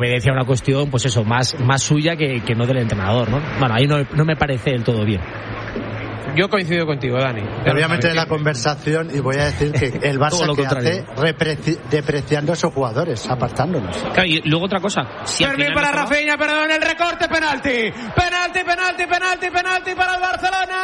obedece a una cuestión, pues eso, más suya que no del entrenador, ¿no? Bueno, ahí no me parece del todo bien. Yo coincido contigo, Dani. Me voy a meter en la conversación y voy a decir que el Barça que hace depreciando a esos jugadores, apartándolos. Claro, y luego otra cosa. Fermín para Rafinha, perdón, el recorte, penalti para el Barcelona.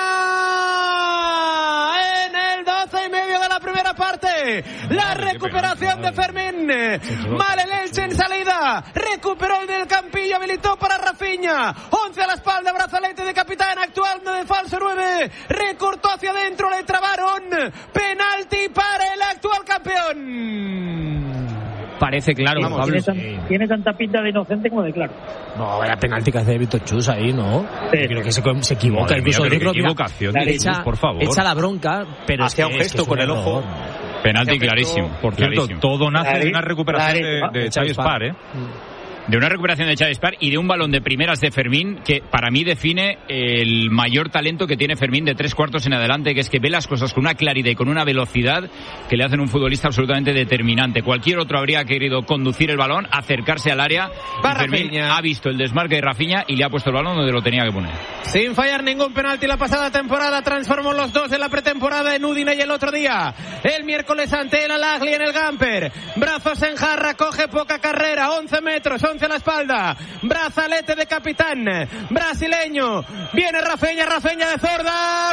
En el 12:30 de la primera parte, la recuperación de Fermín. Mal el Elche en salida, recuperó en el campillo, habilitó para Rafinha. 11 a la espalda, brazalete de capitán, actuando de falso 9. Recortó hacia adentro, le trabaron. Penalti para el actual campeón. Parece claro. Vamos, Pablo. Tiene tanta pinta de inocente como de claro. No, vaya penalti que hace Víctor Chus ahí, ¿no? Sí. Creo que se equivoca. Incluso qué equivocación, echa, por favor. Echa la bronca, pero hacía un gesto con el ojo. Penalti clarísimo. Por cierto, todo nace de una recuperación de Xavi Espar, ¿eh? De una recuperación de Xavi Espar y de un balón de primeras de Fermín que para mí define el mayor talento que tiene Fermín de 3/4 en adelante, que es que ve las cosas con una claridad y con una velocidad que le hacen un futbolista absolutamente determinante. Cualquier otro habría querido conducir el balón, acercarse al área, y Fermín ha visto el desmarque de Rafinha y le ha puesto el balón donde lo tenía que poner. Sin fallar ningún penalti la pasada temporada, transformó los dos de la pretemporada en Udine y el otro día, el miércoles ante el Al-Ahly en el Gamper. Brazos en jarra, coge poca carrera, 11 metros, 11 a la espalda, brazalete de capitán brasileño, viene Rafinha de zurda,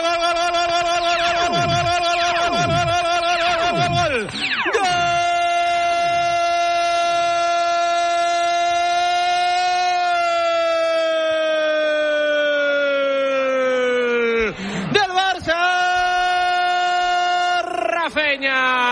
gol del Barça, Rafinha.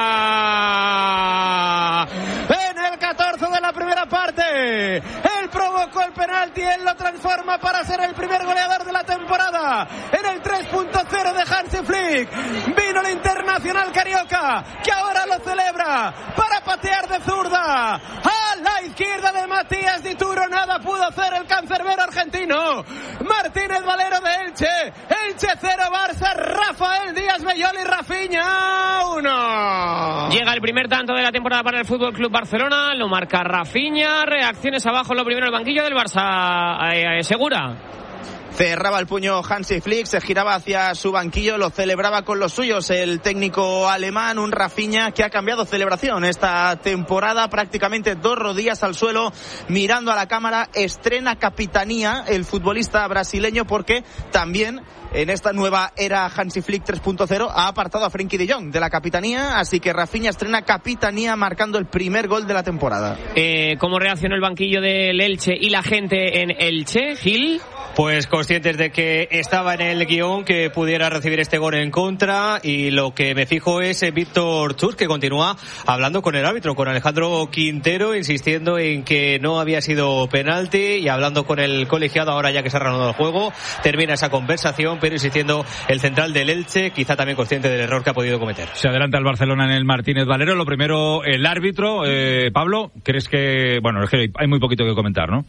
Él provocó el penalti, él lo transforma para ser el primer goleador de la temporada. En el 3.0 de Hansi Flick vino el internacional carioca, que ahora lo celebra para patear de zurda a la izquierda de Matías Dituro. Nada pudo hacer el cancerbero argentino. Martínez Valero de Elche 0, Barça, Rafael Díaz Bellol y Rafinha 1. Llega el primer tanto de la temporada para el Fútbol Club Barcelona, lo marca Rafinha. Reacciones abajo, lo primero el banquillo del Barça. Segura. Cerraba el puño Hansi Flick, se giraba hacia su banquillo, lo celebraba con los suyos el técnico alemán, un Rafinha que ha cambiado celebración esta temporada, prácticamente 2 rodillas al suelo, mirando a la cámara. Estrena capitanía el futbolista brasileño, porque también en esta nueva era Hansi Flick 3.0 ha apartado a Frenkie de Jong de la capitanía, así que Rafinha estrena capitanía marcando el primer gol de la temporada. ¿Cómo reaccionó el banquillo del Elche y la gente en Elche, Gil? Pues conscientes de que estaba en el guión que pudiera recibir este gol en contra, y lo que me fijo es Víctor Chus, que continúa hablando con el árbitro, con Alejandro Quintero, insistiendo en que no había sido penalti, y hablando con el colegiado ahora ya que se ha reanudado el juego. Termina esa conversación, pero insistiendo el central del Elche, quizá también consciente del error que ha podido cometer. Se adelanta el Barcelona en el Martínez Valero. Lo primero, el árbitro. Pablo, ¿crees que...? Bueno, es que hay muy poquito que comentar, ¿no?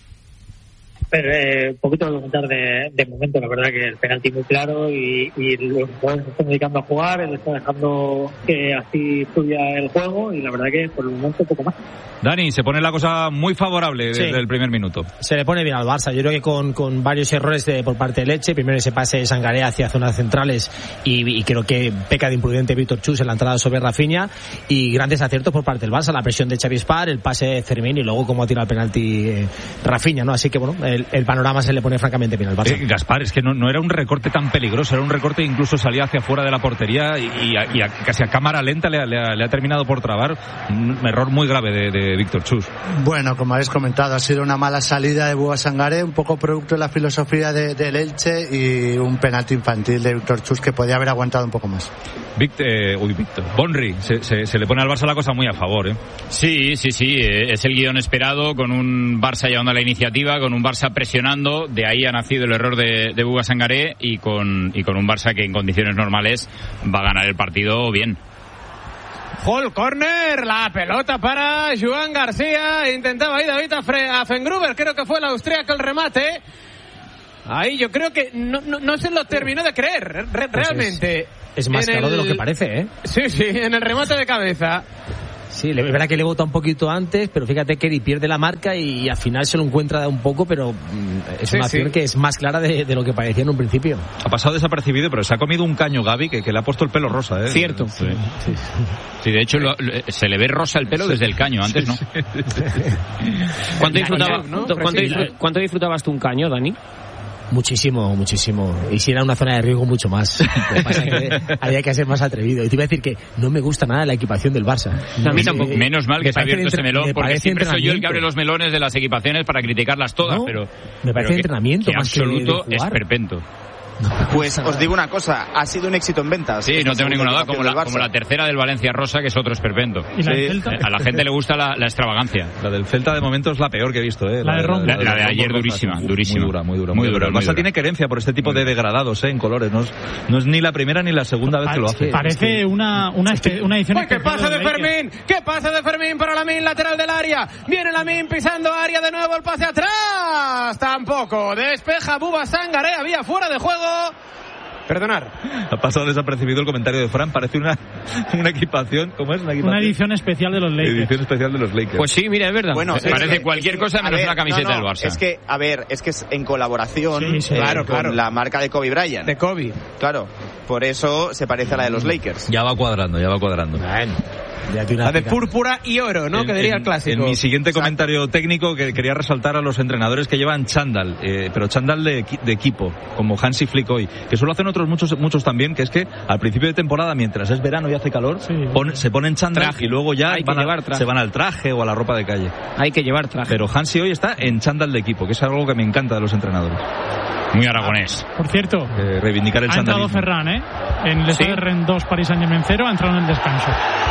Pero poquito de comentar de momento. La verdad que el penalti muy claro, y los jugadores se están dedicando a jugar, él está dejando que así fluya el juego, y la verdad que por el momento poco más. Dani, se pone la cosa muy favorable desde el primer minuto. Se le pone bien al Barça. Yo creo que con varios errores por parte del Elche. Primero ese pase de Sangaré hacia zonas centrales, y creo que peca de imprudente Víctor Chus en la entrada sobre Rafinha, y grandes aciertos por parte del Barça, la presión de Xavi Espar, el pase de Fermín, y luego cómo ha tirado el penalti Rafinha, ¿no? Así que bueno, el panorama se le pone francamente bien al Barça. Gaspar, es que no era un recorte tan peligroso, era un recorte que incluso salía hacia fuera de la portería, y casi a cámara lenta le ha terminado por trabar. Un error muy grave de Víctor Chus. Bueno, como habéis comentado, ha sido una mala salida de Bouba Sangaré, un poco producto de la filosofía del Elche, y un penalti infantil de Víctor Chus que podía haber aguantado un poco más. Víctor Bonri, se le pone al Barça la cosa muy a favor, ¿eh? Sí, es el guión esperado, con un Barça llevando la iniciativa, con un Barça presionando. De ahí ha nacido el error de Bouba Sangaré, y con un Barça que en condiciones normales va a ganar el partido bien. Hall corner, la pelota para Joan García, intentaba ahí David Affengruber, creo que fue el austríaco el remate. Ahí yo creo que no se lo terminó de creer, realmente. Es más claro de lo que parece, ¿eh? Sí, en el remate de cabeza. Sí, es verdad que le vota un poquito antes, pero fíjate que Eri pierde la marca y al final se lo encuentra un poco, pero es una acción que es más clara de lo que parecía en un principio. Ha pasado desapercibido, pero se ha comido un caño Gavi que le ha puesto el pelo rosa, ¿eh? Cierto. Sí, de hecho se le ve rosa el pelo desde el caño, antes no. ¿Cuánto disfrutabas tú un caño, Dani? Muchísimo. Y si era una zona de riesgo, mucho más. Lo que pasa es que había que ser más atrevido. Y te iba a decir que no me gusta nada la equipación del Barça. A mí tampoco. Menos mal que se ha abierto ese melón, porque siempre soy yo el que abre los melones de las equipaciones para criticarlas todas, pero... Me parece entrenamiento que más absoluto que de jugar. esperpento. Pues os digo una cosa, ha sido un éxito en ventas. Sí, no tengo ninguna duda, como la tercera del Valencia Rosa, que es otro esperpento. ¿Y la del Celta? A la gente le gusta la extravagancia. La del Celta de momento es la peor que he visto, ¿eh? La de Ron. La de ayer durísima. Muy dura. El Barça tiene querencia por este tipo de degradados, en colores. No es ni la primera ni la segunda vez que lo hace. Parece una edición... ¿Qué pasa de Fermín? ¿Qué pasa de Fermín para Lamine, lateral del área? Viene Lamine pisando área de nuevo, el pase atrás. Tampoco. Despeja Buba Sangaré, había fuera de juego. Perdonar. Ha pasado desapercibido el comentario de Fran. Parece una equipación. ¿Cómo es? Una edición especial de los Lakers. Pues sí, mira, es verdad. Bueno, parece cualquier cosa menos una camiseta del Barça. Es que es en colaboración con la marca de Kobe Bryant. De Kobe. Claro, por eso se parece a la de los Lakers. Ya va cuadrando. Bueno. La de púrpura y oro, ¿no? Que diría el clásico. En mi siguiente comentario técnico, que quería resaltar a los entrenadores que llevan chándal, pero chándal de equipo, como Hansi Flick hoy, que solo hacen otros muchos también, que es que al principio de temporada, mientras es verano y hace calor, se ponen chándal y luego ya se van al traje o a la ropa de calle. Hay que llevar traje. Pero Hansi hoy está en chándal de equipo, que es algo que me encanta de los entrenadores. Muy aragonés. Por cierto, reivindicar el chándal. Ha entrado Ferran, en el Stade Rennes 2, Paris Saint-Germain 0, ha entrado en el descanso.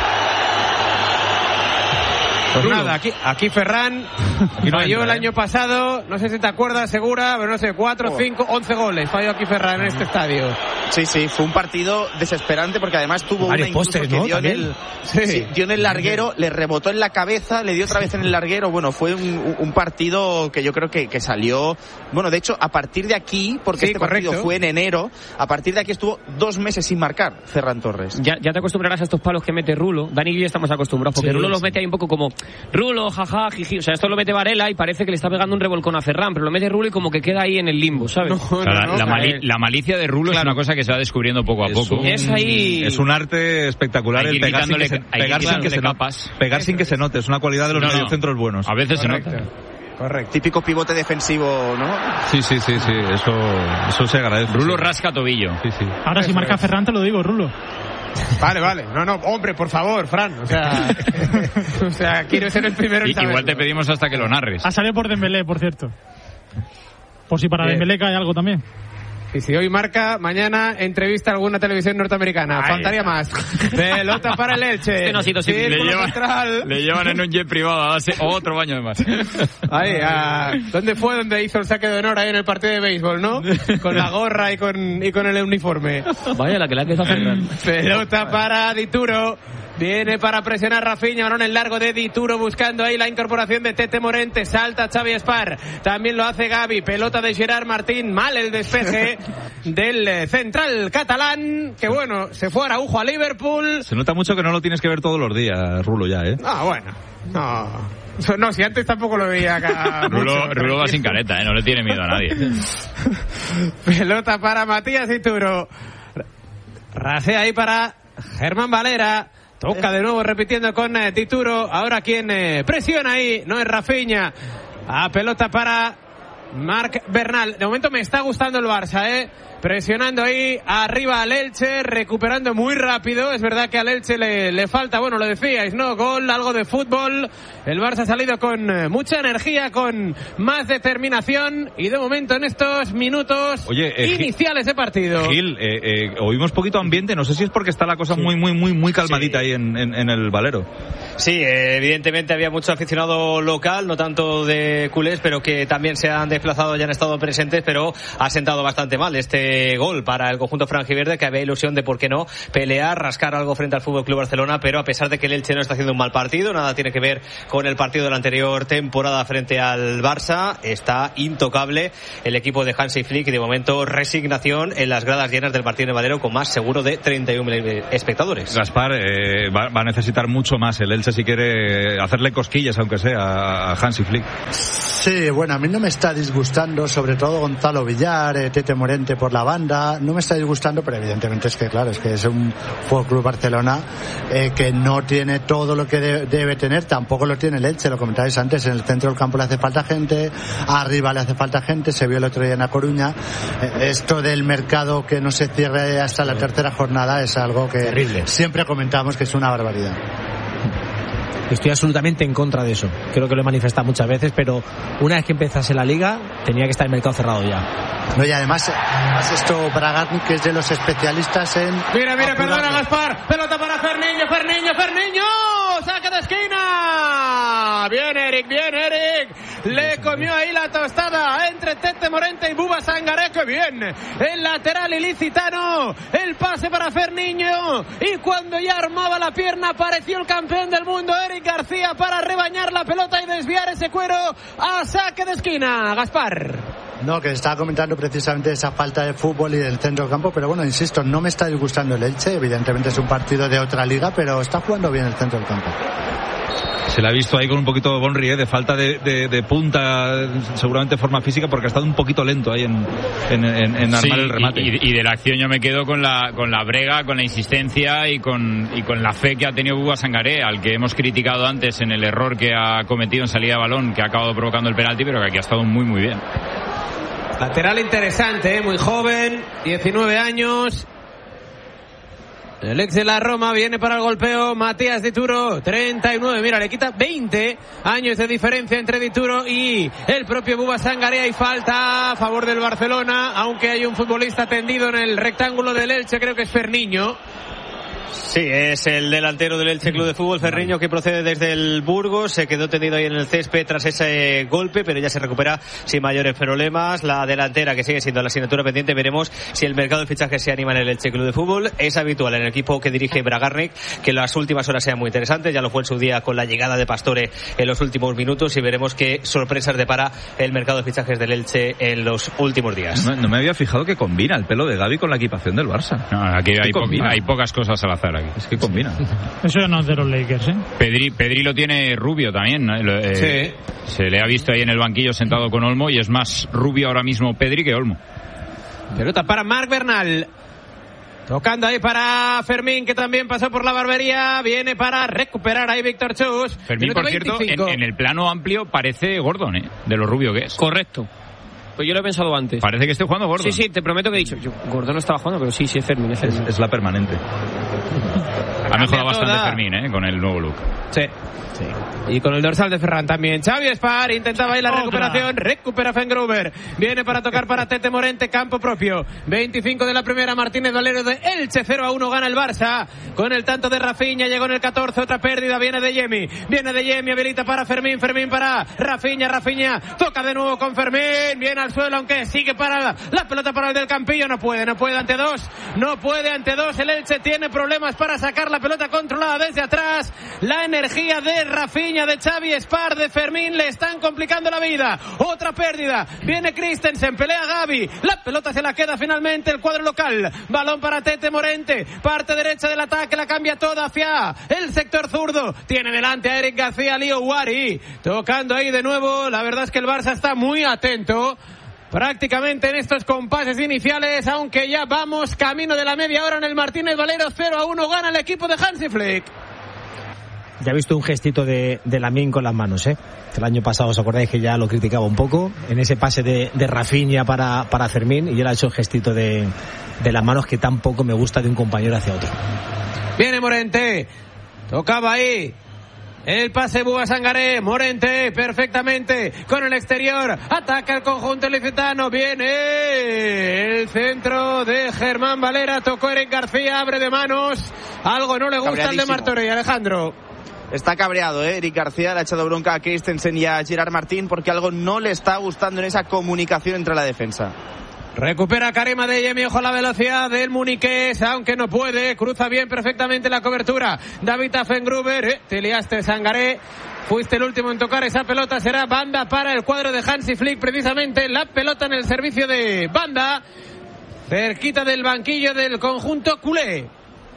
Pues nada, aquí Ferran falló el año pasado, no sé si te acuerdas, Segura, pero no sé, 4, 5, 11 goles falló aquí Ferran en este estadio. Sí, fue un partido desesperante porque además tuvo una incluso que dio en el larguero, le rebotó en la cabeza, le dio otra vez en el larguero. Bueno, fue un partido que yo creo que salió, bueno, de hecho, a partir de aquí, porque este partido fue en enero, a partir de aquí estuvo 2 meses sin marcar Ferran Torres. Ya te acostumbrarás a estos palos que mete Rulo. Dani y yo estamos acostumbrados, porque Rulo los mete ahí un poco como Rulo, jaja, jiji. O sea, esto lo mete Varela y parece que le está pegando un revolcón a Ferran, pero lo mete Rulo y como que queda ahí en el limbo, ¿sabes? La malicia de Rulo es una cosa que se va descubriendo poco a poco. Es un arte espectacular el pegar sin que se note. Es una cualidad de los mediocentros buenos. A veces se nota. Correcto. Típico pivote defensivo, ¿no? Sí. Eso se agradece. Rulo rasca tobillo. Sí. Ahora si marca Ferran te lo digo, Rulo. Vale. No, hombre, por favor, Fran. O sea, quiero ser el primero en saberlo. Igual te pedimos hasta que lo narres. Ha salido por Dembélé, por cierto. Por si para Dembélé cae algo también. Y si hoy marca, mañana entrevista a alguna televisión norteamericana. Faltaría más. Pelota para el Elche. Este no ha sido le llevan en un jet privado a darse otro baño de más. ¿Dónde fue donde hizo el saque de honor ahí en el partido de béisbol, no? Con la gorra y con el uniforme. Vaya, la que le ha quedado Ferran. Pelota para Dituro. Viene para presionar Rafinha, balón en largo de Dituro buscando ahí la incorporación de Tete Morente, salta Xavi Espar, también lo hace Gavi, pelota de Gerard Martín, mal el despeje del central catalán, que bueno, se fue Araujo a Liverpool. Se nota mucho que no lo tienes que ver todos los días, Rulo, ya, No, si antes tampoco lo veía acá. Rulo va sin careta, no le tiene miedo a nadie. Pelota para Matías Dituro, rasea ahí para Germán Valera. Toca de nuevo repitiendo con Dituro. Ahora quien presiona ahí no es Rafinha. Pelota para Marc Bernal. De momento me está gustando el Barça, presionando ahí arriba al Elche, recuperando muy rápido. Es verdad que al Elche le falta, bueno, lo decíais, ¿no? Gol, algo de fútbol. El Barça ha salido con mucha energía, con más determinación y de momento en estos minutos iniciales de partido. Gil, oímos poquito ambiente, no sé si es porque está la cosa muy calmadita ahí en el Valero. Sí, evidentemente había mucho aficionado local, no tanto de culés, pero que también se han desplazado y han estado presentes, pero ha sentado bastante mal este de gol para el conjunto franjiverde, que había ilusión de, por qué no, pelear, rascar algo frente al FC Barcelona, pero a pesar de que el Elche no está haciendo un mal partido, nada tiene que ver con el partido de la anterior temporada frente al Barça, está intocable el equipo de Hansi Flick y de momento resignación en las gradas llenas del Martínez Valero con más seguro de 31.000 espectadores. Gaspar, va a necesitar mucho más el Elche si quiere hacerle cosquillas, aunque sea, a Hansi Flick. Sí, bueno, a mí no me está disgustando, sobre todo Gonzalo Villar, Tete Morente por la banda, no me está disgustando, pero evidentemente es que, claro, es que es un FC Barcelona que no tiene todo lo que debe tener, tampoco lo tiene el Elche, lo comentabais antes, en el centro del campo le hace falta gente, arriba le hace falta gente, se vio el otro día en A Coruña. Esto del mercado que no se cierre hasta la tercera jornada es algo que terrible. Siempre comentamos que es una barbaridad. Estoy absolutamente en contra de eso. Creo que lo he manifestado muchas veces, pero una vez que empezase la liga tenía que estar el mercado cerrado ya. No, y además esto Bragarnik, que es de los especialistas en... Mira, perdona Gaspar, pelota para Ferniño, saque de esquina. Bien Eric, le comió ahí la tostada entre Tete Morente y Buba Sangaré, que bien, el lateral ilicitano, el pase para Ferniño, y cuando ya armaba la pierna apareció el campeón del mundo Eric García para rebañar la pelota y desviar ese cuero a saque de esquina. Gaspar. No, que estaba comentando precisamente esa falta de fútbol y del centro del campo, pero bueno, insisto, no me está disgustando el Elche, evidentemente es un partido de otra liga, pero está jugando bien el centro del campo. Se le ha visto ahí con un poquito Bonri, de falta de punta, seguramente forma física, porque ha estado un poquito lento ahí en armar el remate. Y de la acción yo me quedo con la brega, con la insistencia y con la fe que ha tenido Buba Sangaré, al que hemos criticado antes en el error que ha cometido en salida de balón, que ha acabado provocando el penalti, pero que aquí ha estado muy muy bien. Lateral interesante, muy joven, 19 años. El ex de la Roma viene para el golpeo Matías Dituro, 39, mira, le quita 20 años de diferencia entre Dituro y el propio Buba Sangaré. Hay falta a favor del Barcelona, aunque hay un futbolista tendido en el rectángulo del Elche, creo que es Ferniño. Sí, es el delantero del Elche Club de Fútbol, Ferniño, que procede desde el Burgos, se quedó tendido ahí en el césped tras ese golpe, pero ya se recupera sin mayores problemas. La delantera, que sigue siendo la asignatura pendiente, veremos si el mercado de fichajes se anima en el Elche Club de Fútbol. Es habitual en el equipo que dirige Bragarnik que las últimas horas sean muy interesantes, ya lo fue en su día con la llegada de Pastore en los últimos minutos, y veremos qué sorpresas depara el mercado de fichajes del Elche en los últimos días. No me había fijado que combina el pelo de Gavi con la equipación del Barça. No, aquí hay pocas cosas al azar aquí. Es que combina. Eso ya no es de los Lakers, ¿eh? Pedri lo tiene rubio también, ¿no? Sí. Se le ha visto ahí en el banquillo sentado con Olmo, y es más rubio ahora mismo Pedri que Olmo. Pelota para Marc Bernal. Tocando ahí para Fermín, que también pasó por la barbería. Viene para recuperar ahí Víctor Chus. Fermín, por cierto, en el plano amplio parece Gordon, de lo rubio que es. Correcto. Pues yo lo he pensado antes. Parece que esté jugando Gordon. Sí, te prometo que he dicho. Gordon no estaba jugando, pero sí, es Fermín. Es la permanente. Ha mejorado bastante Fermín, con el nuevo look. Sí. Y con el dorsal de Ferran también. Xavi Espar intentaba ahí la recuperación. Recupera Fengruber. Viene para tocar para Tete Morente, campo propio. 25 de la primera, Martínez Valero de Elche, 0-1 gana el Barça. Con el tanto de Rafinha, llegó en el 14, otra pérdida, viene de Yemi, habilita para Fermín para Rafinha, toca de nuevo con Fermín, viene al suelo, aunque sigue para la pelota para el del Campillo, no puede ante dos, el Elche tiene problemas para sacar la pelota controlada desde atrás. La energía de Rafinha, de Xavi Espar, de Fermín le están complicando la vida. Otra pérdida, viene Christensen, pelea Gavi, la pelota se la queda finalmente el cuadro local. Balón para Tete Morente, parte derecha del ataque, la cambia toda hacia el sector zurdo, tiene delante a Eric García, Leo Wari tocando ahí de nuevo. La verdad es que el Barça está muy atento prácticamente en estos compases iniciales, aunque ya vamos camino de la media hora en el Martínez Valero. 0-1 gana el equipo de Hansi Flick. Ya he visto un gestito de Lamine con las manos, El año pasado, ¿os acordáis que ya lo criticaba un poco? En ese pase de Rafinha para Fermín, y él ha hecho el gestito de las manos que tampoco me gusta de un compañero hacia otro. Viene Morente, tocaba ahí el pase Buba Sangaré, Morente perfectamente con el exterior, ataca el conjunto licitano, viene el centro de Germán Valera, tocó Eric García, abre de manos, algo no le gusta al de Martorell, Alejandro. Está cabreado, Eric García, le ha echado bronca a Christensen y a Gerard Martín porque algo no le está gustando en esa comunicación entre la defensa. Recupera Karim Adeyemi, ojo a la velocidad del muniqués, aunque no puede, cruza bien perfectamente la cobertura. David Affengruber, te liaste, Sangaré. Fuiste el último en tocar esa pelota, será banda para el cuadro de Hansi Flick, precisamente la pelota en el servicio de banda, cerquita del banquillo del conjunto culé.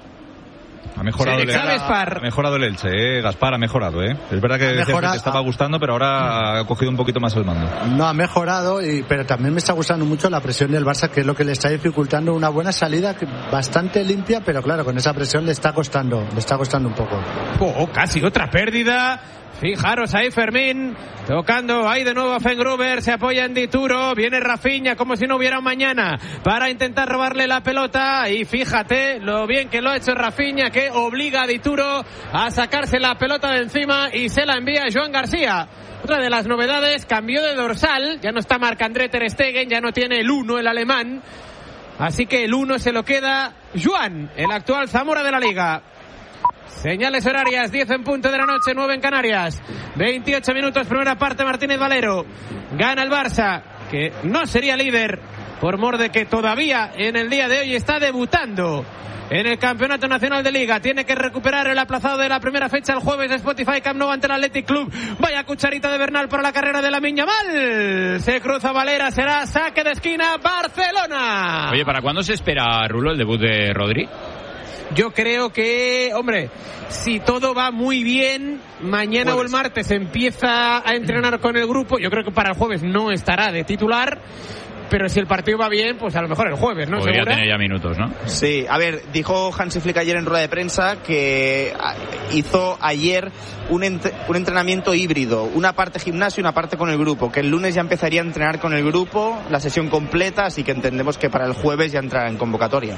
Ha mejorado, ha mejorado el Elche, Gaspar ha mejorado, Es verdad que te estaba gustando, pero ahora ha cogido un poquito más el mando. No, ha mejorado, pero también me está gustando mucho la presión del Barça, que es lo que le está dificultando una buena salida, bastante limpia, pero claro, con esa presión le está costando un poco. Casi otra pérdida. Fijaros ahí Fermín, tocando ahí de nuevo a Fengruber, se apoya en Dituro, viene Rafinha como si no hubiera un mañana para intentar robarle la pelota y fíjate lo bien que lo ha hecho Rafinha, que obliga a Dituro a sacarse la pelota de encima y se la envía a Joan García. Otra de las novedades, cambió de dorsal, ya no está Marc-André ter Stegen, ya no tiene el 1 el alemán, así que el 1 se lo queda Joan, el actual Zamora de la Liga. Señales horarias, 10 en punto de la noche, 9 en Canarias. 28 minutos, primera parte, Martínez Valero. Gana el Barça, que no sería líder, por mor de que todavía en el día de hoy está debutando en el Campeonato Nacional de Liga. Tiene que recuperar el aplazado de la primera fecha el jueves de Spotify Camp Nou ante el Athletic Club. Vaya cucharita de Bernal para la carrera de Lamine Yamal. Se cruza Valera, será saque de esquina Barcelona. Oye, ¿para cuándo se espera, Rulo, el debut de Rodri? Yo creo que, hombre, si todo va muy bien, mañana o el martes empieza a entrenar con el grupo. Yo creo que para el jueves no estará de titular, pero si el partido va bien, pues a lo mejor el jueves, ¿no? Podría ¿Segura? tener ya minutos, ¿no? Sí, a ver, dijo Hansi Flick ayer en rueda de prensa que hizo ayer un entrenamiento híbrido, una parte gimnasio y una parte con el grupo, que el lunes ya empezaría a entrenar con el grupo, la sesión completa, así que entendemos que para el jueves ya entrará en convocatoria.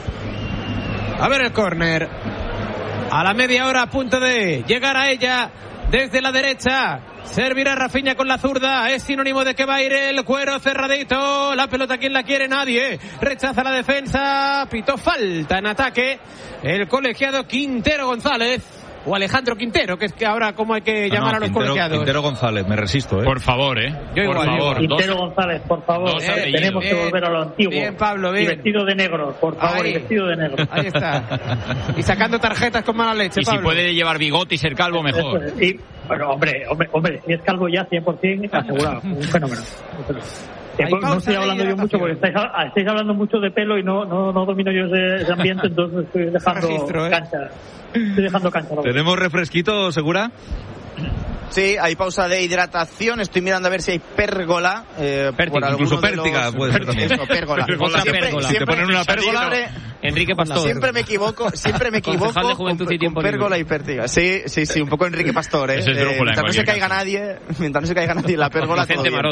A ver el córner. A la media hora, a punto de llegar a ella desde la derecha. Servirá Rafinha con la zurda. Es sinónimo de que va a ir el cuero cerradito. La pelota, ¿quién la quiere? Nadie. Rechaza la defensa. Pitó falta en ataque el colegiado Quintero González. O Alejandro Quintero, que es que ahora como hay que llamar a los colegiados. Quintero González, me resisto, Por favor, Yo por igual, favor. Quintero González, por favor. Tenemos que volver a lo antiguo. Bien, Pablo, bien. Y vestido de negro, por favor, Ahí. y vestido de negro. Ahí está. Y sacando tarjetas con mala leche, Y Pablo. si puede llevar bigote y ser calvo, mejor. Y, bueno, hombre, si es calvo ya 100% asegurado. Un fenómeno. No estoy hablando yo mucho porque estáis hablando mucho de pelo y no domino yo ese ambiente, entonces estoy dejando cancha. ¿Tenemos refresquito, Segura? Sí, hay pausa de hidratación. Estoy mirando a ver si hay pérgola. Incluso pértiga puede ser también. Eso, pérgola. Otra pérgola. Si te ponen una pérgola... Enrique Pastor. Siempre me equivoco Concejal de Juventud y Tiempo con pérgola y pértiga. Sí, un poco Enrique Pastor. Ese es brújula, mientras no se caiga nadie en la pérgola, todo bien.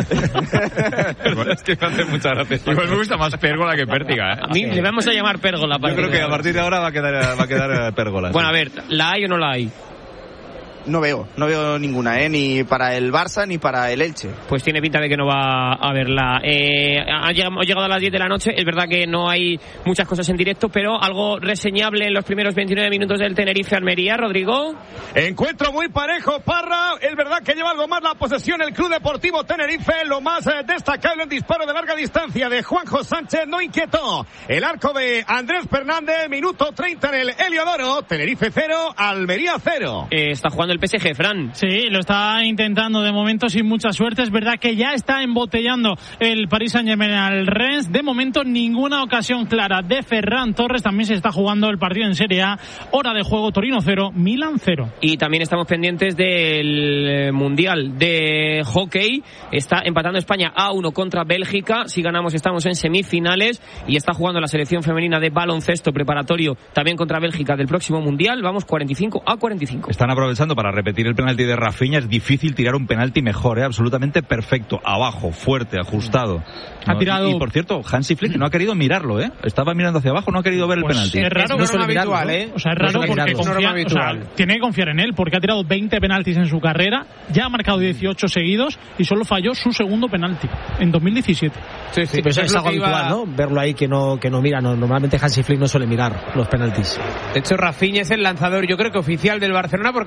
Es que me hace mucha gracia. Igual me gusta más pérgola que pértiga, A mí le vamos a llamar pérgola. Yo creo que a partir de ahora va a quedar pérgola. Bueno, a ver, ¿la hay o no la hay? No veo ninguna, ni para el Barça ni para el Elche. Pues tiene pinta de que no va a haberla. Hemos llegado a las 10 de la noche. Es verdad que no hay muchas cosas en directo, pero algo reseñable en los primeros 29 minutos del Tenerife-Almería. Rodrigo. Encuentro muy parejo, Parra. Es verdad que lleva algo más la posesión el Club Deportivo Tenerife. Lo más destacable, el disparo de larga distancia de Juanjo Sánchez no inquietó el arco de Andrés Fernández. Minuto 30 en el Heliodoro. Tenerife 0, Almería 0. Está jugando el PSG, Fran. Sí, lo está intentando de momento sin mucha suerte. Es verdad que ya está embotellando el Paris Saint-Germain al Rennes. De momento ninguna ocasión clara de Ferran Torres. También se está jugando el partido en Serie A. Hora de juego, Torino 0, Milan 0. Y también estamos pendientes del Mundial de Hockey. Está empatando España a 1 contra Bélgica. Si ganamos estamos en semifinales. Y está jugando la selección femenina de baloncesto preparatorio también contra Bélgica del próximo Mundial. Vamos 45-45. Están aprovechando para repetir el penalti de Rafinha. Es difícil tirar un penalti mejor, absolutamente perfecto, abajo, fuerte, ajustado. Ha tirado... Y por cierto, Hansi Flick no ha querido mirarlo, Estaba mirando hacia abajo, no ha querido ver el penalti. Es raro, no suele mirarlo, O sea, es raro porque tiene que confiar en él, porque ha tirado 20 penaltis en su carrera, ya ha marcado 18 seguidos y solo falló su segundo penalti en 2017. Sí, pero eso es algo habitual, ¿no? Verlo ahí que no mira. Normalmente Hansi Flick no suele mirar los penaltis. De hecho, Rafinha es el lanzador, yo creo que oficial del Barcelona, porque la pasada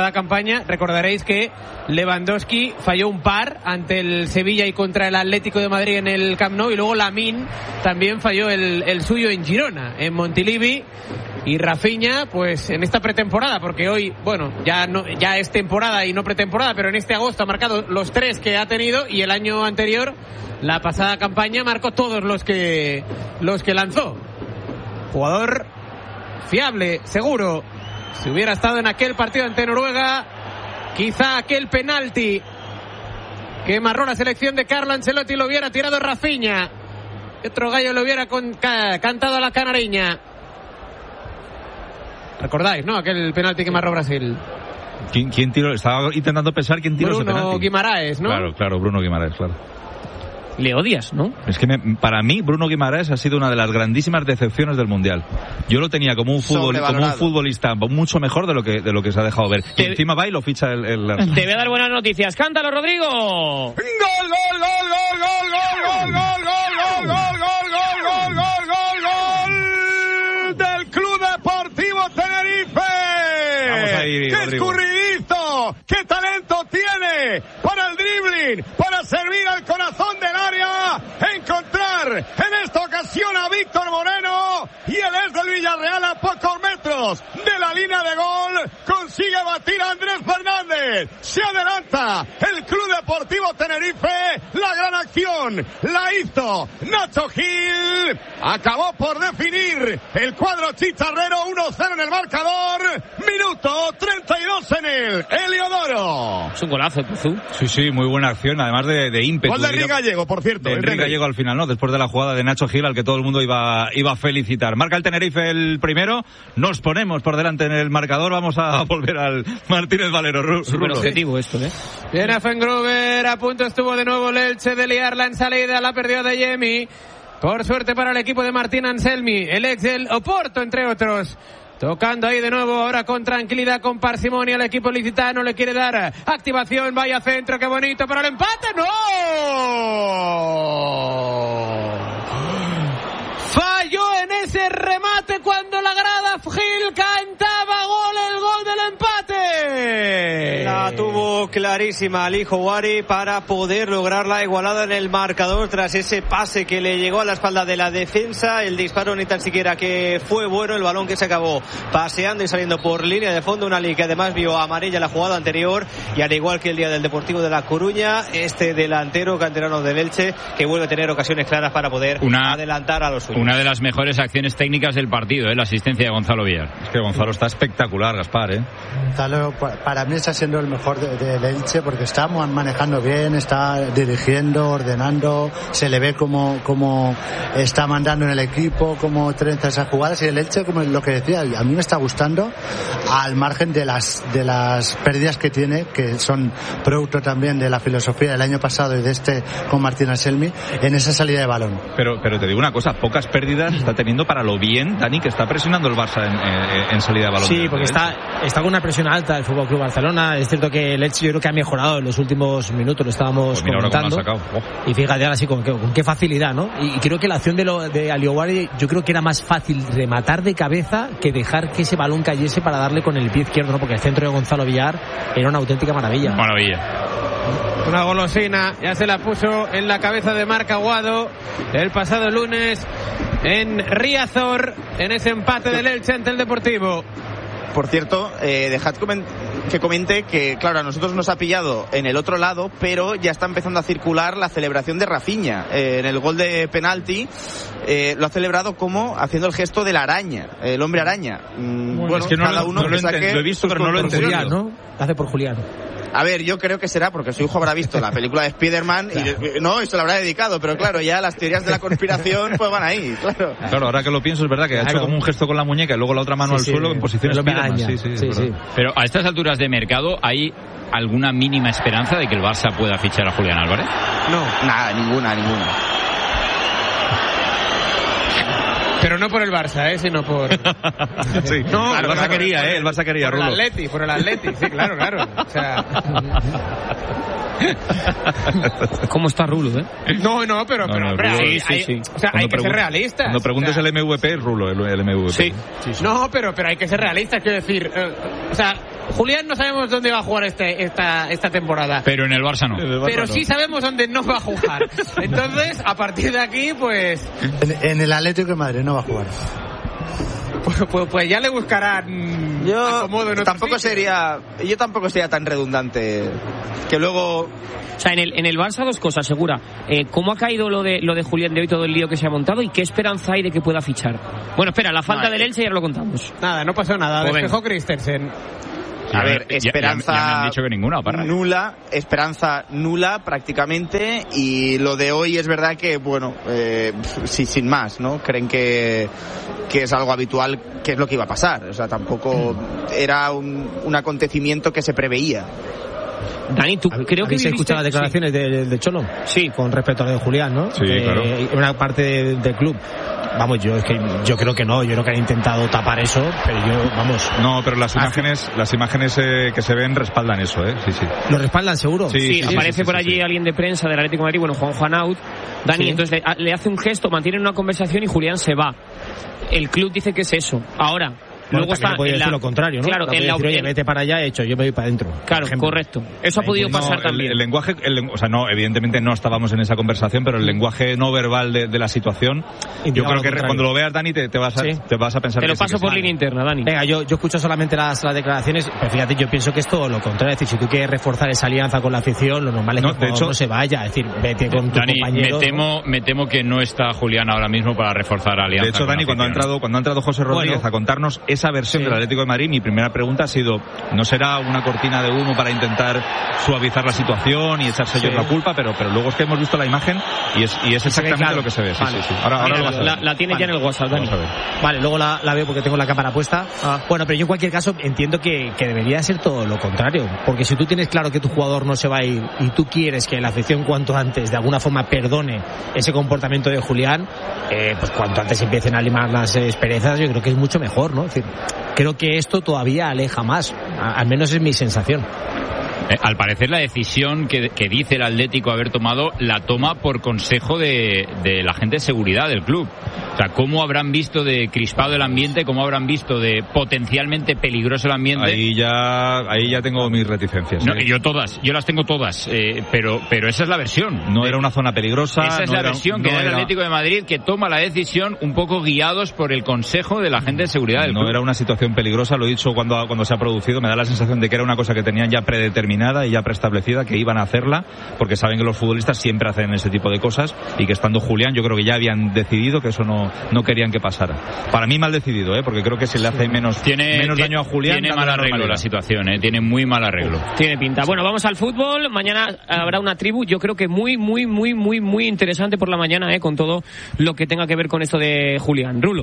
pasada campaña recordaréis que Lewandowski falló un par ante el Sevilla y contra el Atlético de Madrid en el Camp Nou, y luego Lamine también falló el suyo en Girona, en Montilivi. Y Rafinha, pues en esta pretemporada, porque hoy, bueno, ya es temporada y no pretemporada, pero en este agosto ha marcado los 3 que ha tenido, y el año anterior, la pasada campaña, marcó todos los que lanzó. Jugador fiable, seguro. Si hubiera estado en aquel partido ante Noruega, quizá aquel penalti que marró la selección de Carlo Ancelotti lo hubiera tirado Rafinha. Otro gallo lo hubiera cantado a la canariña. ¿Recordáis, no? Aquel penalti que marró Brasil. ¿Quién tiró? Estaba intentando pensar quién tiró ese penalti. Bruno Guimaraes, ¿no? Claro, Bruno Guimaraes, claro. Le odias, ¿no? Es que para mí Bruno Guimaraes ha sido una de las grandísimas decepciones del Mundial. Yo lo tenía como un futbolista mucho mejor de lo que se ha dejado ver. Y encima va y lo ficha el Te voy a dar buenas noticias. ¡Cántalo, Rodrigo! ¡Gol, gol, gol, gol, gol, gol, gol, gol, gol, gol, gol, gol, gol, gol del Club Deportivo Tenerife! Vamos ahí, ¡Qué Rodrigo! escurridizo! ¡Qué talento tiene para el dribbling, para servir al corazón del área, encontrar en esta ocasión a Víctor Moreno, y él es del Villarreal a pocos metros de la línea de gol, consigue batir a Andrés Fernández, se adelanta el Club Deportivo Tenerife, la gran acción la hizo Nacho Gil, acabó por definir el cuadro chicharrero, 1-0 en el marcador, minuto 32 en el Heliodoro. Es un golazo, Puzú. Sí, muy buena acción, además de ímpetu. Gol de Enrique Gallego, por cierto. De Enrique Gallego al final, ¿no? Después de la jugada de Nacho Gil, al que todo el mundo iba a felicitar. Marca el Tenerife el primero, nos ponemos por delante en el marcador, vamos a volver al Martínez Valero. Súper objetivo esto, ¿eh? Viene Fengruber, a punto estuvo de nuevo el Elche de liarla en salida, la perdió de Yemi. Por suerte para el equipo de Martín Anselmi, el ex del Oporto, entre otros. Tocando ahí de nuevo, ahora con tranquilidad, con parsimonia, el equipo licitano le quiere dar activación, vaya centro, qué bonito para el empate, ¡no! Falló en ese remate cuando la grada Gil cantaba el gol del empate. La tuvo clarísima Ali Houari para poder lograr la igualada en el marcador tras ese pase que le llegó a la espalda de la defensa. El disparo ni tan siquiera que fue bueno, el balón que se acabó paseando y saliendo por línea de fondo. Una que además vio amarilla la jugada anterior, y al igual que el día del Deportivo de La Coruña, este delantero canterano del Elche que vuelve a tener ocasiones claras para poder adelantar a los suyos. Una de las mejores acciones técnicas del partido, la asistencia de Gonzalo Villar. Es que Gonzalo está espectacular, Gaspar, Gonzalo para mí está siendo el mejor del Elche, porque está manejando bien, está dirigiendo, ordenando, se le ve como está mandando en el equipo, como trenza esas jugadas, y el Elche, como lo que decía, a mí me está gustando, al margen de las pérdidas que tiene, que son producto también de la filosofía del año pasado y de este con Martín Anselmi, en esa salida de balón. Pero te digo una cosa, pocas pérdidas está teniendo para lo bien, Dani, que está presionando el Barça en salida de balón. Sí, porque está con una presión alta el FC Barcelona. Es cierto que el Elche yo creo que ha mejorado en los últimos minutos, lo estábamos comentando. Y fíjate ahora sí con qué facilidad, ¿no? Y creo que la acción de Aliouari, yo creo que era más fácil rematar de cabeza que dejar que ese balón cayese para darle con el pie izquierdo, ¿no? Porque el centro de Gonzalo Villar era una auténtica maravilla. Una golosina, ya se la puso en la cabeza de Marc Aguado el pasado lunes en Riazor, en ese empate del Elche ante el Deportivo. Por cierto, dejad que comente que, claro, a nosotros nos ha pillado en el otro lado, pero ya está empezando a circular la celebración de Rafinha. En el gol de penalti lo ha celebrado como haciendo el gesto de la araña, el hombre araña. Bueno, es que cada uno lo he visto, pero no lo he entendido. Julián, ¿no? Hace por Julián. A ver, yo creo que será porque su hijo habrá visto la película de Spider-Man y se lo habrá dedicado, pero claro, ya las teorías de la conspiración pues van ahí, claro. Claro, ahora que lo pienso es verdad que ha hecho como un gesto con la muñeca y luego la otra mano al suelo en posición Spider-Man. Sí. Pero a estas alturas de mercado, ¿hay alguna mínima esperanza de que el Barça pueda fichar a Julián Álvarez? No, nada, ninguna. Pero no por el Barça, sino por... Sí, no, claro, el Barça quería, Rulo. Por el Atleti, sí, claro. O sea... ¿Cómo está Rulo, No, pero hombre, sí. O sea, hay que ser realistas. Cuando preguntes el MVP, Rulo, el MVP. Sí. No, pero hay que ser realistas, quiero decir, o sea, Julián no sabemos dónde va a jugar esta temporada. Pero en el Barça no. Pero sí sabemos dónde no va a jugar. Entonces, a partir de aquí, pues... En el Atlético de Madrid no va a jugar. Pues ya le buscarán. Yo tampoco sería tan redundante que luego. O sea, en el Barça dos cosas, segura. ¿Cómo ha caído lo de Julián de hoy, todo el lío que se ha montado, y qué esperanza hay de que pueda fichar? Bueno, espera, la falta del Elche ya lo contamos. Nada, no pasó nada. Despejó Christensen. A ver, esperanza ya me han dicho que ninguna, nula, esperanza nula prácticamente, y lo de hoy es verdad que, bueno, sí, sin más, ¿no? Creen que es algo habitual, que es lo que iba a pasar, o sea, tampoco era un acontecimiento que se preveía. Dani, ¿tú creo que ¿habéis escuchado las declaraciones de Cholo? Sí. Con respecto a lo de Julián, ¿no? Sí, claro. Una parte del club. Vamos, yo creo que no, yo creo que han intentado tapar eso, pero No, pero las imágenes que se ven respaldan eso, Sí. ¿Lo respaldan seguro? Sí, aparece por allí alguien de prensa del Atlético de Madrid, bueno, Juan Juanaut, Dani, sí. Entonces le hace un gesto, mantienen una conversación y Julián se va. El club dice que es eso. Ahora, luego está puede decir lo contrario, ¿no? Claro, oye, vete para allá, yo me voy para adentro. Claro, correcto. Eso ha podido pasar también. El lenguaje, o sea, no, evidentemente no estábamos en esa conversación, pero el lenguaje no verbal de la situación, yo creo que cuando lo veas, Dani, te vas a pensar. Te lo paso por línea interna, Dani. Venga, yo escucho solamente las declaraciones, pero fíjate, yo pienso que es todo lo contrario. Es decir, si tú quieres reforzar esa alianza con la afición, lo normal es que el jugador no se vaya. Es decir, vete con tu compañero. Me temo que no está Julián ahora mismo para reforzar alianza. De hecho, Dani, cuando ha entrado José Rodríguez a contarnos esa versión del Atlético de Madrid, mi primera pregunta ha sido, ¿no será una cortina de humo para intentar suavizar la situación y echarse ellos la culpa? Pero luego es que hemos visto la imagen y es exactamente lo que se ve. Sí. Ahora lo vas a ver. La tiene ya en el WhatsApp, Dani. Vale, luego la veo porque tengo la cámara puesta. Bueno, pero yo en cualquier caso entiendo que debería ser todo lo contrario, porque si tú tienes claro que tu jugador no se va a ir y tú quieres que la afición cuanto antes de alguna forma perdone ese comportamiento de Julián, pues cuanto antes empiecen a limar las asperezas, yo creo que es mucho mejor, ¿no? Es decir, creo que esto todavía aleja más, al menos es mi sensación. Al parecer la decisión que dice el Atlético haber tomado la toma por consejo de la gente de seguridad del club. O sea, ¿cómo habrán visto de crispado el ambiente? ¿Cómo habrán visto de potencialmente peligroso el ambiente? Ahí ya tengo mis reticencias. No, yo las tengo todas, pero esa es la versión. No era una zona peligrosa. Esa es la versión que da el Atlético de Madrid, que toma la decisión un poco guiados por el consejo de la gente de seguridad del club. No era una situación peligrosa, lo he dicho cuando se ha producido, me da la sensación de que era una cosa que tenían ya predeterminada y ya preestablecida, que iban a hacerla, porque saben que los futbolistas siempre hacen ese tipo de cosas, y que estando Julián yo creo que ya habían decidido que eso no querían que pasara. Para mí mal decidido, porque creo que se le hace menos daño a Julián. Tiene mal arreglo la situación, tiene muy mal arreglo. Tiene pinta. Bueno, vamos al fútbol. Mañana habrá una tribu, yo creo que muy interesante por la mañana, con todo lo que tenga que ver con esto de Julián. Rulo.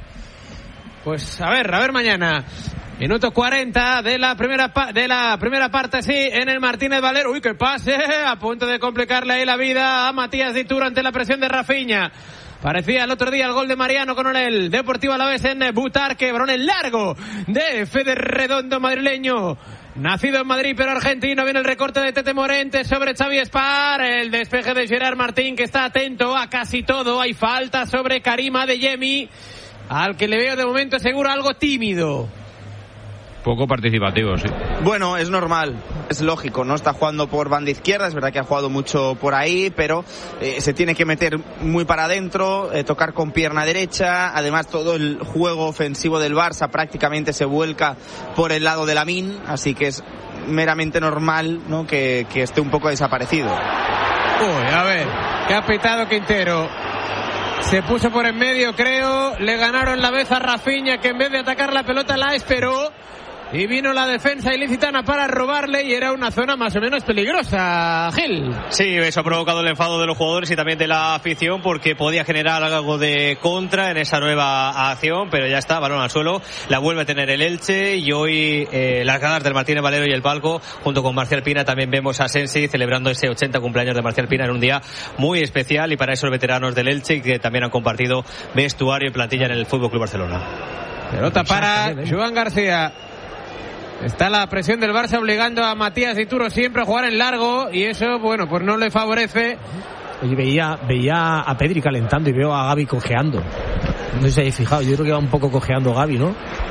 Pues a ver mañana. Minuto 40 de la primera parte, sí, en el Martínez Valero. Uy, qué pase, a punto de complicarle ahí la vida a Matías Dituro ante la presión de Rafinha. Parecía el otro día el gol de Mariano con el Deportivo Alavés en Butarque. Balón en largo de Fede Redondo, madrileño. Nacido en Madrid pero argentino. Viene el recorte de Tete Morente sobre Xavi Espar. El despeje de Gerard Martín, que está atento a casi todo. Hay falta sobre Karim Adeyemi, al que le veo de momento seguro algo tímido. Poco participativo, sí. Bueno, es normal, es lógico, ¿no? Está jugando por banda izquierda, es verdad que ha jugado mucho por ahí, pero se tiene que meter muy para adentro, tocar con pierna derecha. Además, todo el juego ofensivo del Barça prácticamente se vuelca por el lado de Lamine, así que es meramente normal, ¿no?, que esté un poco desaparecido. Uy, a ver, que ha pitado Quintero. Se puso por en medio, creo. Le ganaron la vez a Rafinha, que en vez de atacar la pelota la esperó. Y vino la defensa ilicitana para robarle, y era una zona más o menos peligrosa, Gil. Sí, eso ha provocado el enfado de los jugadores y también de la afición, porque podía generar algo de contra en esa nueva acción, pero ya está, balón al suelo. La vuelve a tener el Elche, y hoy las ganas del Martínez Valero y el palco, junto con Marcial Pina. También vemos a Sensi celebrando ese 80 cumpleaños de Marcial Pina en un día muy especial, y para esos veteranos del Elche, que también han compartido vestuario y plantilla en el FC Barcelona. Pelota para Joan García. Está la presión del Barça obligando a Matías Dituro siempre a jugar en largo, y eso, bueno, pues no le favorece. Oye, veía a Pedri calentando y veo a Gavi cojeando. No sé si habéis fijado, yo creo que va un poco cojeando Gavi, ¿no?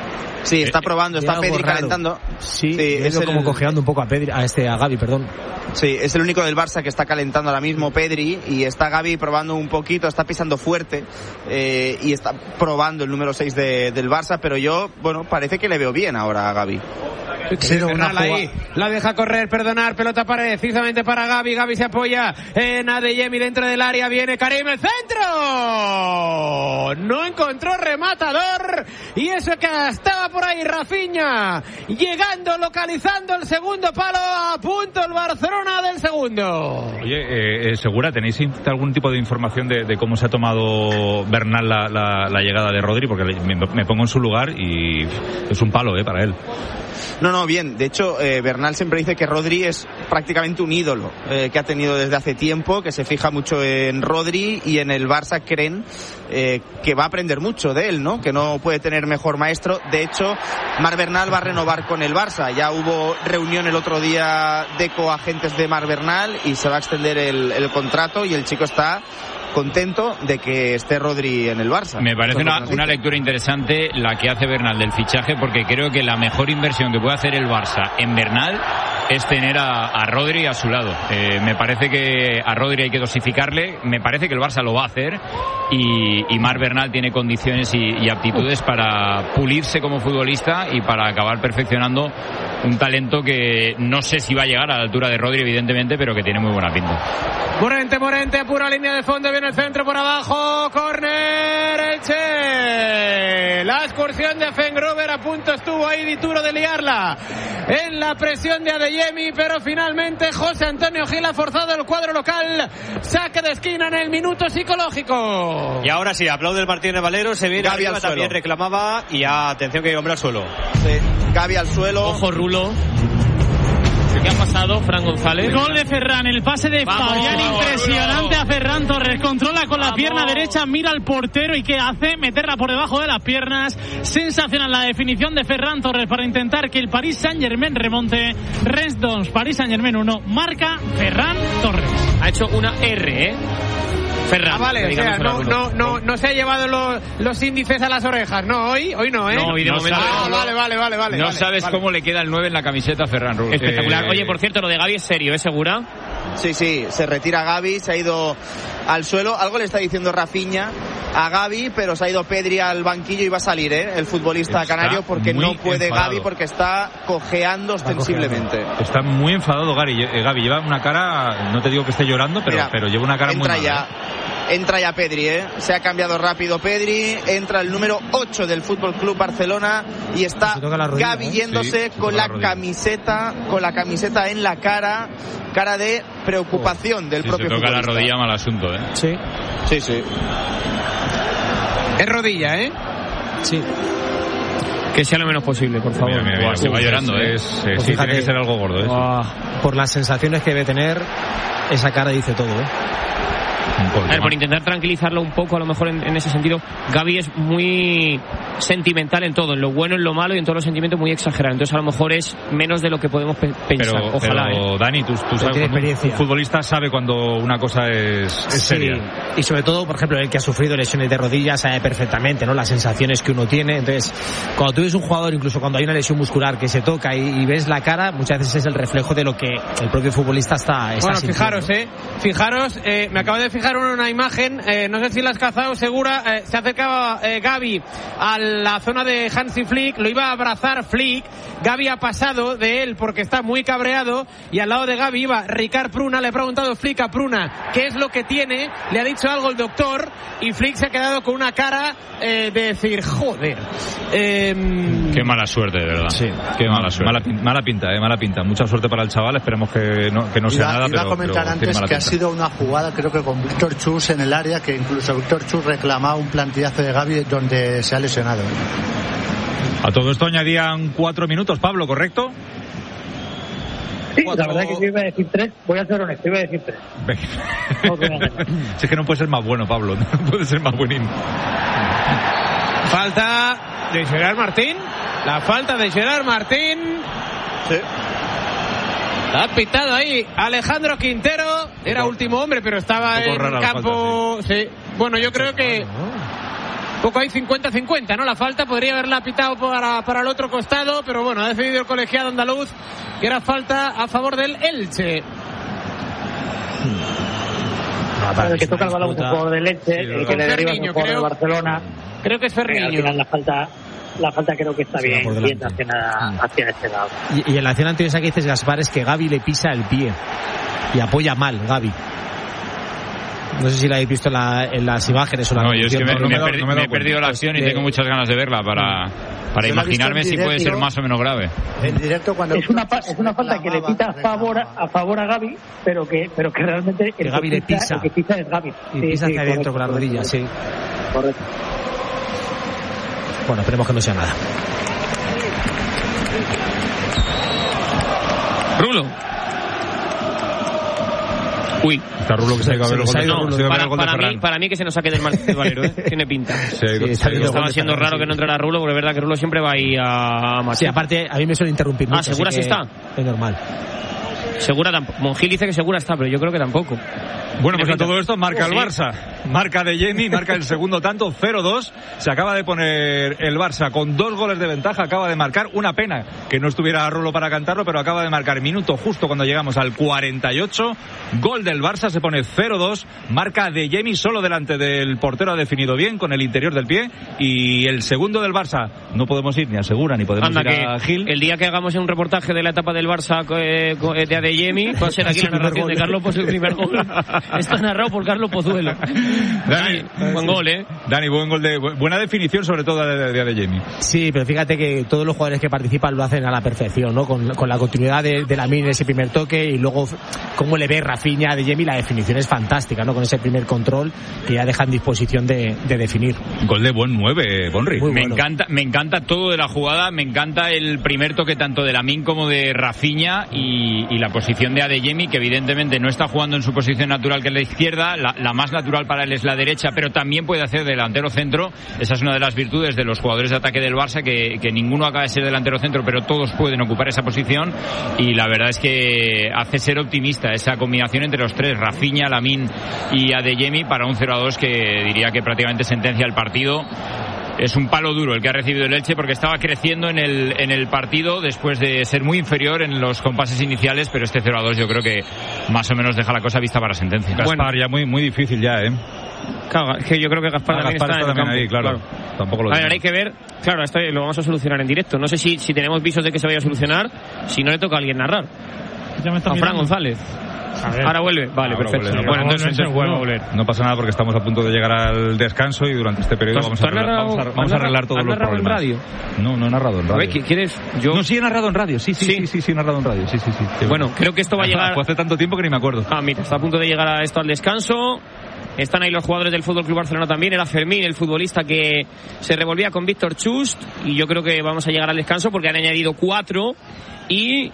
Sí, está probando, está Pedri calentando. Sí, es como cojeando un poco a Gavi, perdón. Sí, es el único del Barça que está calentando ahora mismo, Pedri, y está Gavi probando un poquito, está pisando fuerte y está probando el número 6 del Barça, pero yo, bueno, parece que le veo bien ahora a Gavi. Ahí, la deja correr, perdonar, pelota precisamente para Gavi. Gavi se apoya en Adeyemi dentro del área, viene Karim, el centro, no encontró rematador, y eso que estaba por ahí Rafinha llegando, localizando el segundo palo, a punto el Barcelona del segundo. Oye, Segura, ¿tenéis algún tipo de información de cómo se ha tomado Bernal la llegada de Rodri? Porque me pongo en su lugar y es un palo para él. No, bien. De hecho, Bernal siempre dice que Rodri es prácticamente un ídolo que ha tenido desde hace tiempo, que se fija mucho en Rodri, y en el Barça creen que va a aprender mucho de él, ¿no? Que no puede tener mejor maestro. De hecho, Marc Bernal va a renovar con el Barça. Ya hubo reunión el otro día de coagentes de Marc Bernal y se va a extender el contrato, y el chico está contento de que esté Rodri en el Barça. Me parece una lectura interesante la que hace Bernal del fichaje, porque creo que la mejor inversión que puede hacer el Barça en Bernal es tener a Rodri a su lado. Me parece que a Rodri hay que dosificarle, me parece que el Barça lo va a hacer, y Marc Bernal tiene condiciones y aptitudes para pulirse como futbolista y para acabar perfeccionando un talento que no sé si va a llegar a la altura de Rodri, evidentemente, pero que tiene muy buena pinta. Morente, pura línea de fondo, viene el centro por abajo, córner, Elche. La excursión de Fengrover, a punto estuvo ahí Dituro de liarla en la presión de Adeyemi, pero finalmente José Antonio Gil ha forzado el cuadro local. Saque de esquina en el minuto psicológico. Y ahora sí, aplaude el Martínez Valero, se viene Gavi arriba, también reclamaba, y atención que hombre al suelo. Sí, Gavi al suelo. Ojo, Rulo. ¿Qué ha pasado, Fran González? Gol de Ferran, el pase de Fabián, impresionante a Ferran Torres, controla con la pierna derecha, mira al portero y ¿qué hace? Meterla por debajo de las piernas. Sensacional la definición de Ferran Torres para intentar que el Paris Saint-Germain remonte. Rennes 2, Paris Saint-Germain 1, marca Ferran Torres. Ha hecho una R, Ferran. Vale, o sea, no se ha llevado los índices a las orejas, no, hoy no, No, hoy de momento. Vale. No sabes cómo le queda el 9 en la camiseta a Ferran Rull. Espectacular. Oye, por cierto, lo de Gavi es serio, ¿Segura? Sí, se retira Gavi, se ha ido al suelo. Algo le está diciendo Rafinha a Gavi, pero se ha ido Pedri al banquillo y va a salir el futbolista canario, porque no puede enfadado. Gavi, porque está cojeando ostensiblemente. Está muy enfadado Gavi, lleva una cara, no te digo que esté llorando, pero lleva una cara muy mala. Entra ya Pedri, se ha cambiado rápido Pedri, entra el número 8 del Fútbol Club Barcelona y está Gavi yéndose con la camiseta en la cara de preocupación del propio futbolista. Se toca la rodilla, mal asunto, Sí. Es rodilla, Sí. Que sea lo menos posible, por favor. Mira, se va llorando, Pues tiene que ser algo gordo, por las sensaciones que debe tener, esa cara dice todo, A ver, por intentar tranquilizarlo un poco, a lo mejor en ese sentido, Gavi es muy sentimental en todo, en lo bueno, en lo malo y en todos los sentimientos muy exagerado. Entonces a lo mejor es menos de lo que podemos pensar. Ojalá. Pero Dani, tú sabes, un futbolista sabe cuando una cosa es seria. Y sobre todo, por ejemplo, el que ha sufrido lesiones de rodillas sabe perfectamente, ¿no?, las sensaciones que uno tiene. Entonces, cuando tú ves un jugador, incluso cuando hay una lesión muscular que se toca y ves la cara, muchas veces es el reflejo de lo que el propio futbolista está bueno, sintiendo. Fijaros, me acabo de fijar en una imagen, no sé si la has cazado, Segura, se acercaba Gavi a la zona de Hansi Flick, lo iba a abrazar Flick, Gavi ha pasado de él porque está muy cabreado, y al lado de Gavi iba Ricard Pruna, le ha preguntado Flick a Pruna qué es lo que tiene, le ha dicho algo el doctor, y Flick se ha quedado con una cara de decir, joder. Qué mala suerte, de verdad. Sí. Qué mala suerte. Mala pinta. Mucha suerte para el chaval, esperemos que no sea nada. Iba a comentar antes que ha sido una jugada, creo que con Víctor Chus en el área, que incluso Víctor Chus reclamaba un plantillazo de Gavi donde se ha lesionado. A todo esto añadían 4 minutos, Pablo, ¿correcto? Sí, la verdad que yo iba a decir 3, voy a ser honesto, iba a decir 3. Si es que no puede ser más bueno, Pablo, no puede ser más buenín. Falta de Gerard Martín, la falta de Gerard Martín. Sí. Ha pitado ahí Alejandro Quintero, era último hombre, pero estaba en campo. Falta, sí. Sí. Bueno, yo creo que poco ahí 50-50, ¿no? La falta podría haberla pitado para el otro costado, pero bueno, ha decidido el colegiado andaluz que era falta a favor del Elche. El que toca el balón es el jugador del Elche, el que le derriba es el jugador de Barcelona. Creo que es Ferniño. Al final la falta creo que está bien hacia este lado. Y en la acción anterior esa que dices, Gaspar, es que Gavi le pisa el pie y apoya mal Gavi. No sé si la habéis visto en las imágenes o la No, yo es que me he perdido la acción y tengo muchas ganas de verla para imaginarme si puede ser más o menos grave. En directo cuando es una falta que le pita a favor a Gavi, pero que realmente el Gavi le pisa. El que pisa es Gavi. Y pisa hacia adentro con la rodilla, sí. Correcto. Bueno, esperemos que no sea nada. Rulo. Uy. Está Rulo que se ha ido a ver el gol. Para mí que se nos saque del Martínez Valero, tiene pinta. Estaba siendo raro que no entrara Rulo, porque es verdad que Rulo siempre va ahí a Sí, aparte a mí me suele interrumpir mucho. ¿Segura sí está? Es normal. Segura tampoco. Monjil dice que segura está, pero yo creo que tampoco. Bueno, pues a todo esto marca el Barça. Marca de Jamie, marca el segundo tanto, 0-2. Se acaba de poner el Barça con 2 goles de ventaja. Acaba de marcar, una pena que no estuviera Rulo para cantarlo, pero acaba de marcar minuto justo cuando llegamos al 48. Gol del Barça, se pone 0-2. Marca de Jamie solo delante del portero, ha definido bien con el interior del pie. Y el segundo del Barça, no podemos ir ni a Segura ni podemos ir a Gil. El día que hagamos un reportaje de la etapa del Barça de Adeyemi, va a ser aquí la narración de Carlos por su primer gol. Está narrado por Carlos Pozuelo. Dani, buen gol, ¿eh? Dani, buena definición, sobre todo de Adeyemi. Sí, pero fíjate que todos los jugadores que participan lo hacen a la perfección, ¿no? Con la continuidad de Lamine en ese primer toque y luego cómo le ve Rafinha a Adeyemi, la definición es fantástica, ¿no? Con ese primer control que ya deja en disposición de definir. Gol de buen 9, Bonri. Me encanta todo de la jugada, me encanta el primer toque tanto de Lamine como de Rafinha y la posición de Adeyemi, que evidentemente no está jugando en su posición natural, que es la izquierda, la más natural para él es la derecha, pero también puede hacer delantero centro. Esa es una de las virtudes de los jugadores de ataque del Barça, que ninguno acaba de ser delantero centro, pero todos pueden ocupar esa posición, y la verdad es que hace ser optimista esa combinación entre los tres, Rafinha, Lamine y Adeyemi, para un 0-2 que diría que prácticamente sentencia el partido. Es un palo duro el que ha recibido el Elche, porque estaba creciendo en el partido después de ser muy inferior en los compases iniciales, pero este 0-2 yo creo que más o menos deja la cosa vista para sentencia. Gaspar, ya muy difícil ya, ¿eh? Claro, es que yo creo que Gaspar también está en el campo. Ahí, claro. Tampoco lo a ver, hay que ver, claro, esto lo vamos a solucionar en directo. No sé si tenemos visos de que se vaya a solucionar, si no le toca a alguien narrar. A Fran González. Ahora vuelve, vale, perfecto. Vuelve, bueno, entonces vuelve a volver. No pasa nada porque estamos a punto de llegar al descanso y durante este periodo vamos a arreglar todos los problemas. ¿En radio? No he narrado en radio. A ver, ¿quieres? No, sí he narrado en radio, sí he narrado en radio, sí. Bueno, creo que esto va a llegar... Fue hace tanto tiempo que ni me acuerdo. Mira, está a punto de llegar a esto al descanso. Están ahí los jugadores del Fútbol Club Barcelona también. Era Fermín, el futbolista que se revolvía con Víctor Chust. Y yo creo que vamos a llegar al descanso porque han añadido 4. Y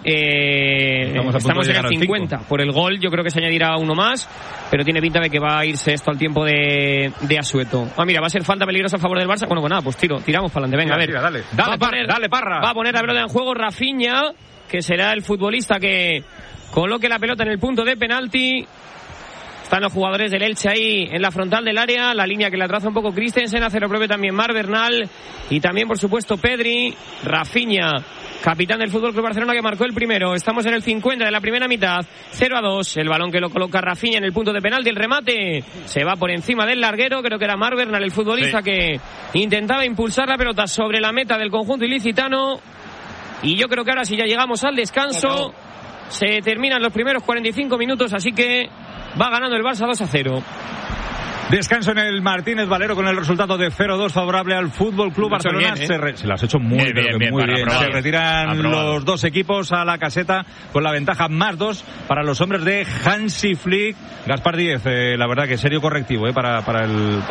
estamos en el 50. Por el gol yo creo que se añadirá uno más, pero tiene pinta de que va a irse esto al tiempo de Asueto. Mira, va a ser falta peligrosa a favor del Barça. Bueno, pues nada, pues tiramos para adelante. Venga, a ver. Dale, Parra. Va a poner la pelota en juego Rafinha, que será el futbolista que coloque la pelota en el punto de penalti. Están los jugadores del Elche ahí en la frontal del área, la línea que la traza un poco Christensen, hace lo propio también Mar Bernal y también por supuesto Pedri. Rafinha, capitán del Fútbol Club Barcelona, que marcó el primero. Estamos en el 50 de la primera mitad, 0-2, el balón que lo coloca Rafinha en el punto de penalti, el remate se va por encima del larguero, creo que era Mar Bernal el futbolista que intentaba impulsar la pelota sobre la meta del conjunto ilicitano. Y yo creo que ahora sí ya llegamos al descanso, se terminan los primeros 45 minutos, así que va ganando el Barça 2-0. Descanso en el Martínez Valero con el resultado de 0-2 favorable al Fútbol Club Barcelona. Bien, Se lo has hecho muy bien. Se retiran los dos equipos a la caseta con la ventaja +2 para los hombres de Hansi Flick. Gaspar Díez, la verdad que serio correctivo para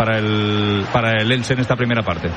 el Elche en esta primera parte.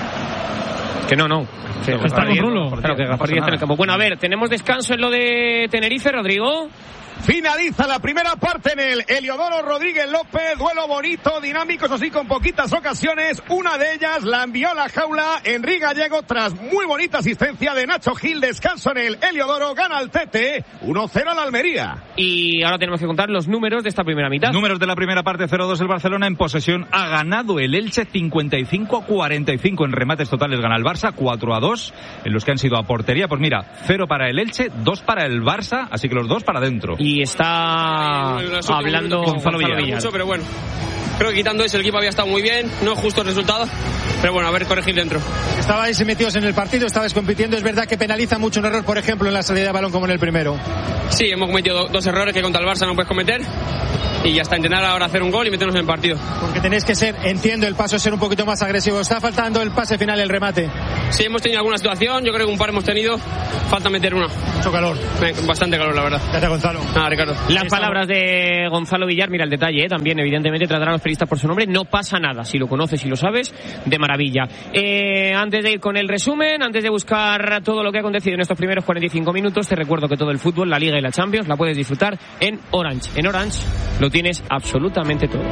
Que no. Está con Rulo. Claro, que Gaspar Díez en el campo. Bueno, a ver, tenemos descanso en lo de Tenerife, Rodrigo. Finaliza la primera parte en el Heliodoro Rodríguez López. Duelo bonito, dinámico, eso sí, con poquitas ocasiones. Una de ellas la envió a la jaula Henry Gallego tras muy bonita asistencia de Nacho Gil. Descanso en el Heliodoro, gana el Tete 1-0 al Almería. Y ahora tenemos que contar los números de esta primera mitad. Números de la primera parte: 0-2 el Barcelona en posesión. Ha ganado el Elche 55-45. En remates totales gana el Barça 4-2. En los que han sido a portería, pues mira, 0 para el Elche, 2 para el Barça, así que los dos para adentro. Y está hablando Gonzalo Villar. Mucho, pero bueno, creo que quitando eso el equipo había estado muy bien, no es justo el resultado, pero bueno, a ver, corregir dentro. Estabais metidos en el partido, estabais compitiendo, es verdad que penaliza mucho un error, por ejemplo, en la salida de balón como en el primero. Sí, hemos cometido dos errores que contra el Barça no puedes cometer. Y ya está, intentar ahora hacer un gol y meternos en el partido. Porque tenéis que ser, entiendo, el paso es ser un poquito más agresivo. Está faltando el pase final, el remate. Sí, hemos tenido alguna situación, yo creo que un par hemos tenido, falta meter una. Mucho calor. Bastante calor, la verdad. Gracias, Gonzalo. Nada, Ricardo. Las palabras de Gonzalo Villar, mira el detalle, también evidentemente tratar a los periodistas por su nombre, no pasa nada, si lo conoces y lo sabes, de maravilla. Antes de ir con el resumen, antes de buscar todo lo que ha acontecido en estos primeros 45 minutos, te recuerdo que todo el fútbol, la Liga y la Champions, la puedes disfrutar en Orange. En Orange lo tienes absolutamente todo.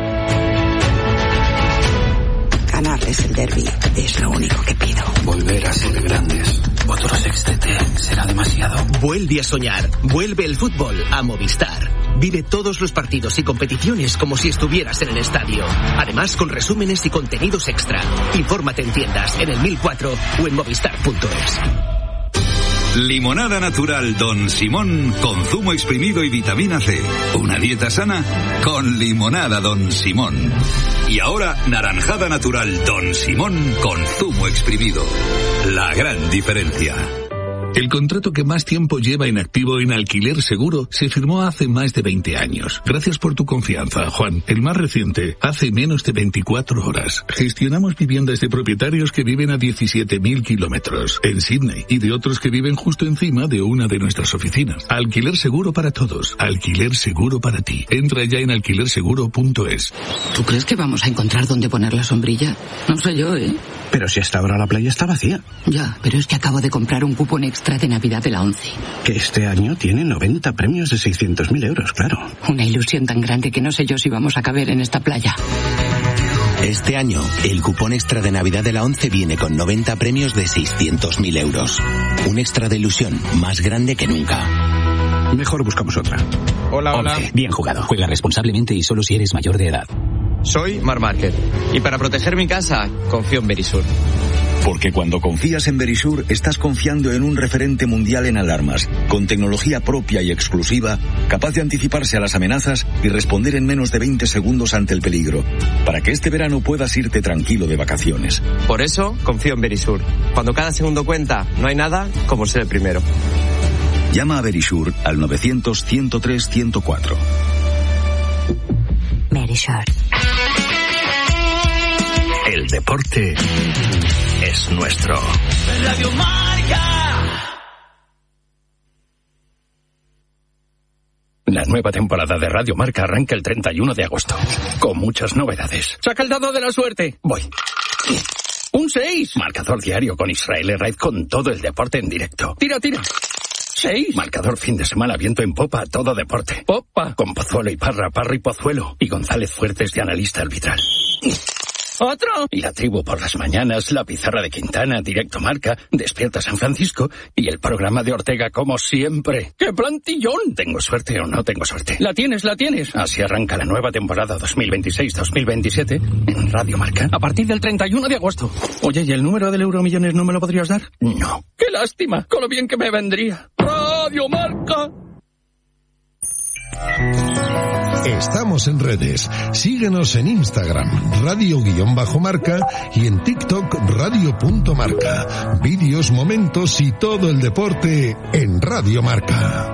Ganarles el derbi es lo único que pido. Volver a ser grandes. Otro sextete será demasiado. Vuelve a soñar. Vuelve el fútbol a Movistar. Vive todos los partidos y competiciones como si estuvieras en el estadio. Además, con resúmenes y contenidos extra. Infórmate en tiendas, en el 1004 o en movistar.es. Limonada natural Don Simón con zumo exprimido y vitamina C. Una dieta sana con limonada Don Simón. Y ahora naranjada natural Don Simón con zumo exprimido. La gran diferencia. El contrato que más tiempo lleva en activo en Alquiler Seguro se firmó hace más de 20 años. Gracias por tu confianza, Juan. El más reciente, hace menos de 24 horas. Gestionamos viviendas de propietarios que viven a 17.000 kilómetros en Sydney y de otros que viven justo encima de una de nuestras oficinas. Alquiler Seguro para todos. Alquiler Seguro para ti. Entra ya en alquilerseguro.es. ¿Tú crees que vamos a encontrar dónde poner la sombrilla? No sé yo, ¿eh? Pero si hasta ahora la playa está vacía. Ya, pero es que acabo de comprar un cupón extra de Navidad de la 11. Que este año tiene 90 premios de 600.000 euros, claro. Una ilusión tan grande que no sé yo si vamos a caber en esta playa. Este año, el cupón extra de Navidad de la 11 viene con 90 premios de 600.000 euros. Un extra de ilusión más grande que nunca. Mejor buscamos otra. Hola, hola. 11. Bien jugado. Juega responsablemente y solo si eres mayor de edad. Soy Marc Márquez. Y para proteger mi casa, confío en Verisur. Porque cuando confías en Verisur, estás confiando en un referente mundial en alarmas, con tecnología propia y exclusiva, capaz de anticiparse a las amenazas y responder en menos de 20 segundos ante el peligro, para que este verano puedas irte tranquilo de vacaciones. Por eso, confío en Verisur. Cuando cada segundo cuenta, no hay nada como ser el primero. Llama a Verisur al 900-103-104. Verisur. El deporte es nuestro. Radio Marca. La nueva temporada de Radio Marca arranca el 31 de agosto, con muchas novedades. Saca el dado de la suerte. Voy. Un 6. Marcador diario con Israel Herraiz con todo el deporte en directo. Tira, tira. 6. Marcador fin de semana, viento en popa, todo deporte. Popa. Con Pozuelo y Parra y Pozuelo. Y González Fuertes de analista arbitral. ¿Otro? Y la tribu por las mañanas, la pizarra de Quintana, Directo Marca, Despierta San Francisco y el programa de Ortega como siempre. ¡Qué plantillón! ¿Tengo suerte o no tengo suerte? La tienes, la tienes. Así arranca la nueva temporada 2026-2027 en Radio Marca. A partir del 31 de agosto. Oye, ¿y el número del Euromillones no me lo podrías dar? No. ¡Qué lástima! Con lo bien que me vendría. Radio Marca. Estamos en redes. Síguenos en Instagram, radio_marca y en TikTok, radio.marca. Vídeos, momentos y todo el deporte en Radio Marca.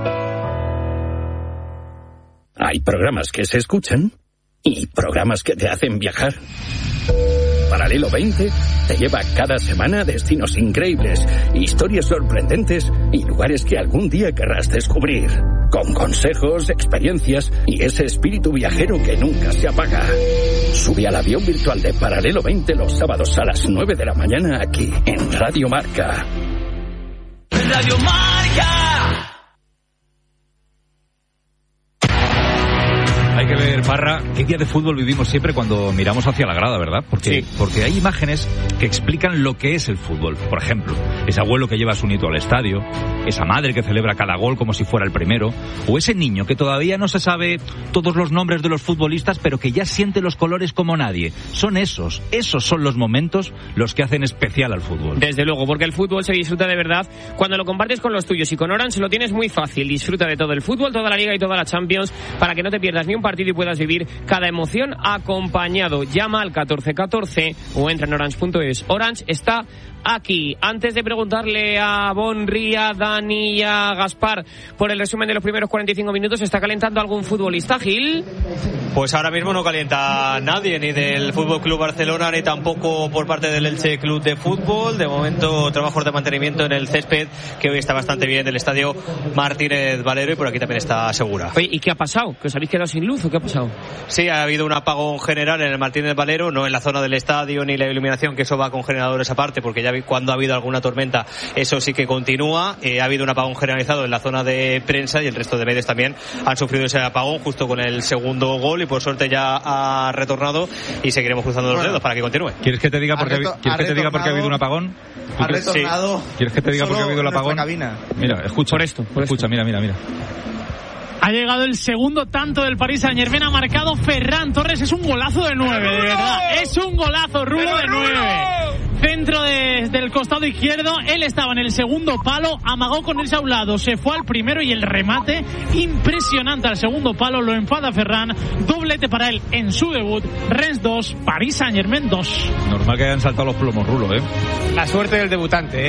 Hay programas que se escuchan y programas que te hacen viajar. Paralelo 20 te lleva cada semana a destinos increíbles, historias sorprendentes y lugares que algún día querrás descubrir. Con consejos, experiencias y ese espíritu viajero que nunca se apaga. Sube al avión virtual de Paralelo 20 los sábados a las 9 de la mañana aquí en Radio Marca. Radio Marca. qué día de fútbol vivimos siempre cuando miramos hacia la grada, ¿verdad? Porque hay imágenes que explican lo que es el fútbol. Por ejemplo, ese abuelo que lleva a su nieto al estadio, esa madre que celebra cada gol como si fuera el primero, o ese niño que todavía no se sabe todos los nombres de los futbolistas, pero que ya siente los colores como nadie. Son esos son los momentos los que hacen especial al fútbol. Desde luego, porque el fútbol se disfruta de verdad cuando lo compartes con los tuyos, y con Orange lo tienes muy fácil. Disfruta de todo el fútbol, toda la Liga y toda la Champions, para que no te pierdas ni un partido y puedas vivir cada emoción acompañado. Llama al 1414 o entra en orange.es. Orange está aquí. Antes de preguntarle a Bonri, a Dani y a Gaspar por el resumen de los primeros 45 minutos, ¿está calentando algún futbolista, Gil? Pues ahora mismo no calienta nadie, ni del Fútbol Club Barcelona, ni tampoco por parte del Elche Club de Fútbol. De momento, trabajos de mantenimiento en el césped, que hoy está bastante bien, del estadio Martínez Valero, y por aquí también está segura. Oye, ¿y qué ha pasado? ¿Que os habéis quedado sin luz o qué ha pasado? Sí, ha habido un apagón general en el Martínez Valero, no en la zona del estadio ni la iluminación, que eso va con generadores aparte, porque ya cuando ha habido alguna tormenta eso sí que continúa. Ha habido un apagón generalizado en la zona de prensa, y el resto de medios también han sufrido ese apagón justo con el segundo gol, y por suerte ya ha retornado y seguiremos cruzando los dedos para que continúe. ¿Quieres que te diga por qué ha habido un apagón? Ha retornado. ¿Quieres que te diga por qué ha habido el apagón? Mira, escucha. Escucha, mira. Ha llegado el segundo tanto del Paris Saint-Germain, ha marcado Ferran Torres, es un golazo de 9, de verdad, es un golazo, Rulo de 9. Centro del costado izquierdo, él estaba en el segundo palo, amagó con irse a un lado, se fue al primero, y el remate impresionante al segundo palo, lo enfada Ferran, doblete para él en su debut. Rennes 2, Paris Saint-Germain 2. Normal que hayan saltado los plomos, Rulo, La suerte del debutante,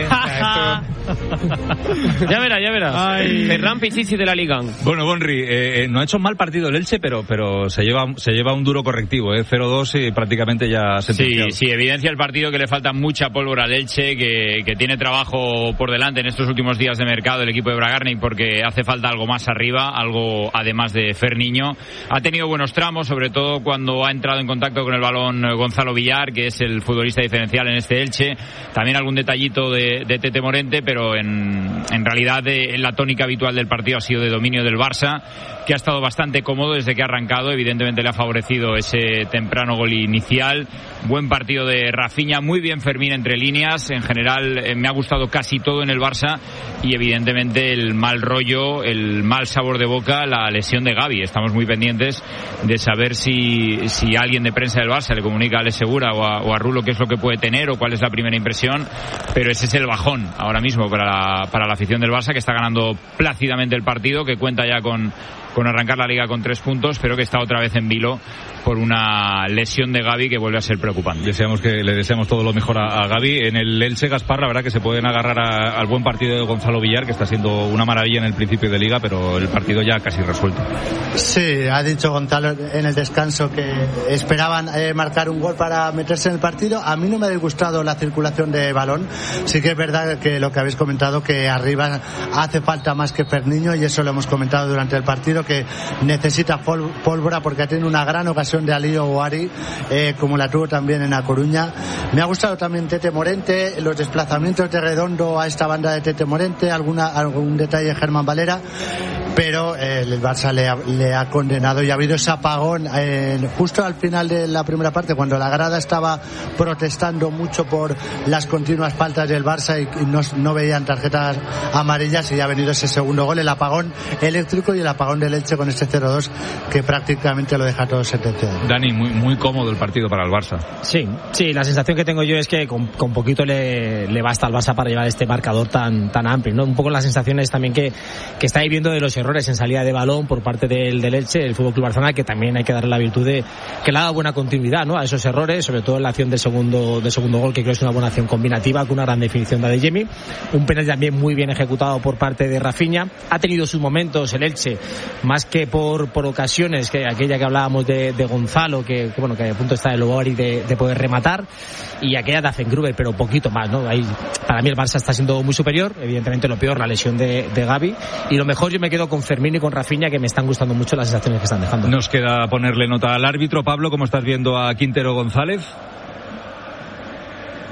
Ya verás. Ferran Pichichi de la Liga. Bueno, Bonri, no ha hecho mal partido el Elche, pero se lleva un duro correctivo, 0-2 y prácticamente ya sentenciado. Sí, evidencia el partido que le falta mucha pólvora al Elche, que tiene trabajo por delante en estos últimos días de mercado el equipo de Bragarni, porque hace falta algo más arriba, algo además de Ferniño. Ha tenido buenos tramos, sobre todo cuando ha entrado en contacto con el balón Gonzalo Villar, que es el futbolista diferencial en este Elche. También algún detallito de Tete Morente, pero en realidad la tónica habitual del partido ha sido de dominio del Barça, que ha estado bastante cómodo desde que ha arrancado. Evidentemente le ha favorecido ese temprano gol inicial. Buen partido de Rafinha, muy bien Fermín entre líneas. En general me ha gustado casi todo en el Barça, y evidentemente el mal rollo, el mal sabor de boca, la lesión de Gavi. Estamos muy pendientes de saber si alguien de prensa del Barça le comunica a Ale Segura o a Rulo qué es lo que puede tener o cuál es la primera impresión, pero ese es el bajón ahora mismo para la afición del Barça, que está ganando plácidamente el partido, que cuenta ya con arrancar la Liga con 3 puntos, pero que está otra vez en vilo por una lesión de Gavi que vuelve a ser preocupante. Le deseamos todo lo mejor a Gavi. En el Elche, Gaspar, la verdad que se pueden agarrar al buen partido de Gonzalo Villar, que está siendo una maravilla en el principio de Liga, pero el partido ya casi resuelto. Sí, ha dicho Gonzalo en el descanso que esperaban marcar un gol para meterse en el partido. A mí no me ha disgustado la circulación de balón. Sí que es verdad que lo que habéis comentado, que arriba hace falta más que Ferniño, y eso lo hemos comentado durante el partido, que necesita pólvora, porque ha tenido una gran ocasión de Alí Ouari, como la tuvo también en A Coruña. Me ha gustado también Tete Morente, los desplazamientos de Redondo a esta banda de Tete Morente, algún detalle de Germán Valera, pero el Barça le ha condenado, y ha habido ese apagón justo al final de la primera parte, cuando la grada estaba protestando mucho por las continuas faltas del Barça y no veían tarjetas amarillas, y ya ha venido ese segundo gol, el apagón eléctrico y el apagón del Elche con este 0-2 que prácticamente lo deja todo sentenciado. Dani, muy cómodo el partido para el Barça. Sí, la sensación que tengo yo es que con poquito le basta al Barça para llevar este marcador tan amplio, ¿no? Un poco las sensaciones también que está ahí viendo de los errores en salida de balón por parte del Elche, el Fútbol Club Barcelona, que también hay que darle la virtud de que le ha dado buena continuidad, ¿no?, a esos errores, sobre todo en la acción del segundo gol, que creo es una buena acción combinativa con una gran definición de Adeyemi, un penal también muy bien ejecutado por parte de Rafinha. Ha tenido sus momentos el Elche, más que por ocasiones, que aquella que hablábamos de Gonzalo, que a punto está de Ouari de poder rematar, y aquella de Affengruber, pero poquito más, ¿no? Ahí, para mí el Barça está siendo muy superior. Evidentemente lo peor, la lesión de Gavi, y lo mejor yo me quedo con Fermín y con Rafinha, que me están gustando mucho las sensaciones que están dejando. Nos queda ponerle nota al árbitro. Pablo, ¿cómo estás viendo a Quintero González?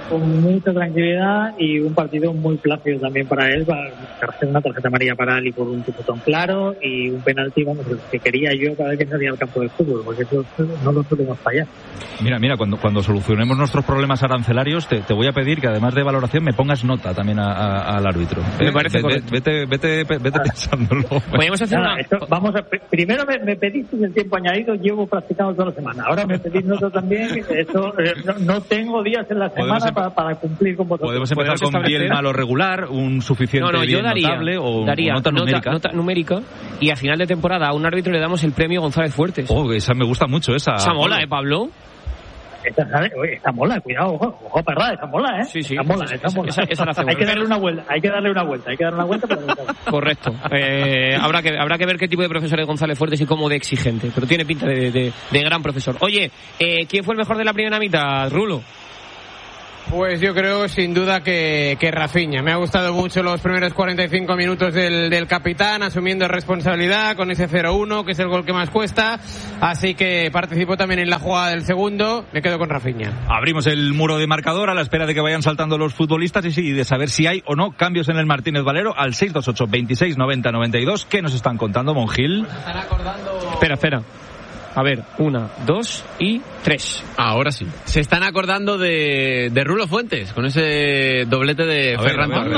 con mucha tranquilidad y un partido muy plácido también para él, para hacer una tarjeta amarilla para él y por un tipotón claro y un penalti, vamos, que quería yo cada vez que salía al campo de fútbol, porque eso no lo solemos fallar. Mira, cuando solucionemos nuestros problemas arancelarios, te voy a pedir que además de valoración me pongas nota también al árbitro. Me parece correcto. Vete pensándolo. Podemos hacer primero me pediste el tiempo añadido, llevo practicando toda la semana. Ahora me pedís nota también, eso no tengo días en la semana para cumplir con vosotros. Podemos empezar con bien, malo, regular, un suficiente bien notable o nota numérica. Nota numérica, y a final de temporada a un árbitro le damos el premio González Fuertes. Esa me gusta mucho, esa. Esa mola, Pablo. Esta mola, cuidado, ojo, perra, esta mola, Sí. Esta mola. Esa la hacemos. Hay que darle una vuelta, pero correcto. Habrá que ver qué tipo de profesor es González Fuertes y cómo de exigente, pero tiene pinta de gran profesor. Oye, ¿quién fue el mejor de la primera mitad, Rulo? Pues yo creo sin duda que Rafinha. Me ha gustado mucho los primeros 45 minutos del capitán, asumiendo responsabilidad con ese 0-1, que es el gol que más cuesta. Así que participó también en la jugada del segundo. Me quedo con Rafinha. Abrimos el muro de marcador a la espera de que vayan saltando los futbolistas y de saber si hay o no cambios en el Martínez Valero al 628 26 90 92. ¿Qué nos están contando, Monjil? Espera. A ver, 1, 2 y 3. Ahora sí. Se están acordando de Rulo Fuentes, con ese doblete de Ferran Torres.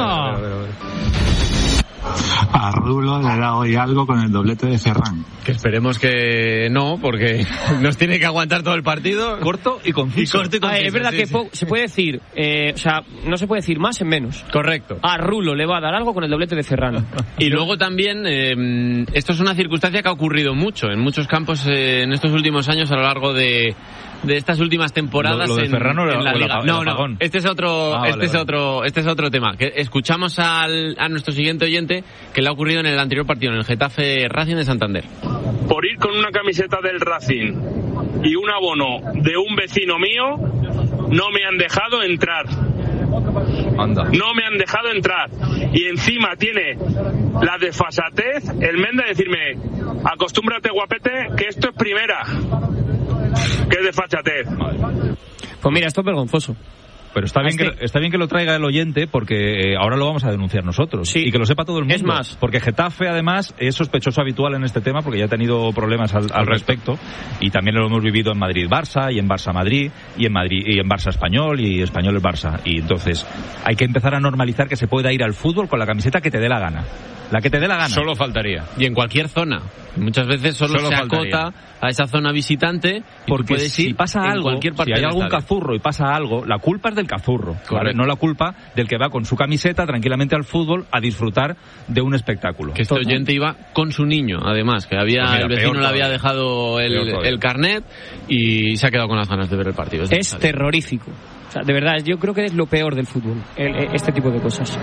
A Rulo le da hoy algo con el doblete de Ferran. Que esperemos que no, porque nos tiene que aguantar todo el partido. Corto y conciso. Es verdad que se puede decir, no se puede decir más en menos. Correcto. A Rulo le va a dar algo con el doblete de Ferran. Y luego también, esto es una circunstancia que ha ocurrido mucho en muchos campos en estos últimos años a lo largo de estas últimas temporadas. ¿Lo de Ferran en la Liga? No, este es otro, este es otro tema. Que escuchamos a nuestro siguiente oyente que le ha ocurrido en el anterior partido, en el Getafe Racing de Santander. Por ir con una camiseta del Racing y un abono de un vecino mío, no me han dejado entrar. Anda. No me han dejado entrar. Y encima tiene la desfasatez, el Menda, de decirme: acostúmbrate, guapete, que esto es primera. ¡Qué desfachatez! Pues mira, esto es vergonzoso. Pero está bien que lo traiga el oyente, porque ahora lo vamos a denunciar nosotros. Sí. Y que lo sepa todo el mundo. Es más, porque Getafe, además, es sospechoso habitual en este tema, porque ya ha tenido problemas al respecto. Y también lo hemos vivido en Madrid-Barça, y en Barça-Madrid, y en Barça-Español, y Español-Barça. Y entonces hay que empezar a normalizar que se pueda ir al fútbol con la camiseta que te dé la gana. La que te dé la gana. Solo faltaría. Y en cualquier zona. Muchas veces solo se acota a esa zona visitante, porque si pasa algo, si hay algún cazurro y pasa algo, la culpa es del cazurro, ¿vale? No la culpa del que va con su camiseta tranquilamente al fútbol a disfrutar de un espectáculo. Que este oyente iba con su niño, además, que el vecino le había dejado el carnet y se ha quedado con las ganas de ver el partido. Es terrorífico. O sea, de verdad, yo creo que es lo peor del fútbol, este tipo de cosas.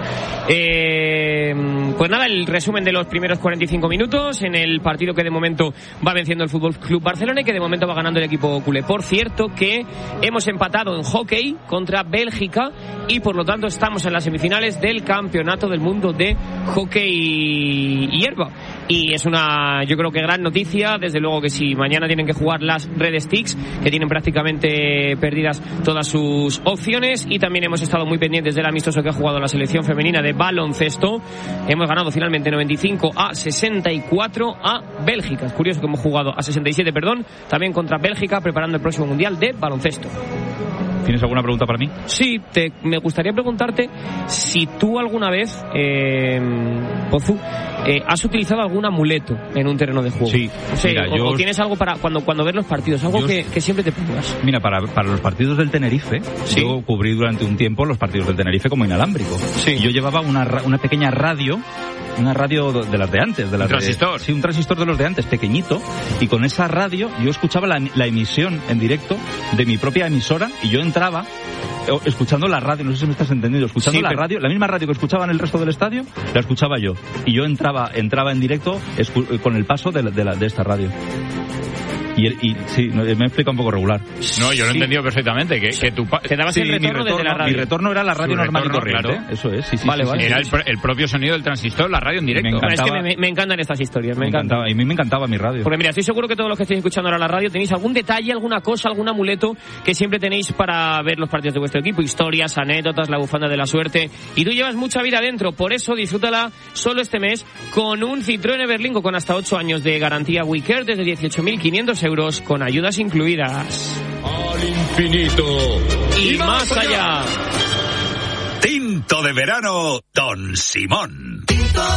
Pues nada, el resumen de los primeros 45 minutos en el partido que de momento va venciendo el Fútbol Club Barcelona y que de momento va ganando el equipo culé. Por cierto, que hemos empatado en hockey contra Bélgica y por lo tanto estamos en las semifinales del Campeonato del Mundo de Hockey Hierba. Y es yo creo que gran noticia. Desde luego que si mañana tienen que jugar las Red Sticks, que tienen prácticamente perdidas todas sus opciones, y también hemos estado muy pendientes del amistoso que ha jugado la selección femenina de baloncesto. Hemos ganado finalmente 95-64 a Bélgica. Es curioso que hemos jugado a 67, también contra Bélgica, preparando el próximo Mundial de baloncesto. ¿Tienes alguna pregunta para mí? Sí, me gustaría preguntarte si tú alguna vez, Pozu, has utilizado algún amuleto en un terreno de juego. Sí. O tienes algo para cuando ves los partidos, algo que siempre te pongas. Mira, para los partidos del Tenerife, yo cubrí durante un tiempo los partidos del Tenerife como inalámbrico. Sí. Y yo llevaba una pequeña radio, una radio de las de antes. ¿Un transistor? Sí, un transistor de los de antes, pequeñito, y con esa radio yo escuchaba la emisión en directo de mi propia emisora, y yo entraba escuchando la radio, no sé si me estás entendiendo, escuchando la radio, la misma radio que escuchaban el resto del estadio, la escuchaba yo, y yo entraba en directo con el paso de esta radio. Y sí, me explica un poco regular. No, yo lo he entendido perfectamente. Que tu te dabas el retorno desde la radio. Mi retorno era la radio normal y corriente. Claro. Eso es, sí. Vale. Era el propio sonido del transistor, la radio en directo. Es que me encantan estas historias. Me encantaba. Y a mí me encantaba mi radio. Porque mira, estoy seguro que todos los que estáis escuchando ahora la radio tenéis algún detalle, alguna cosa, algún amuleto que siempre tenéis para ver los partidos de vuestro equipo. Historias, anécdotas, la bufanda de la suerte. Y tú llevas mucha vida dentro. Por eso disfrútala solo este mes con un Citroën Everlingo con hasta 8 años de garantía WeCare desde 18.500 euros con ayudas incluidas. Al infinito y más allá. Tinto de verano, Don Simón.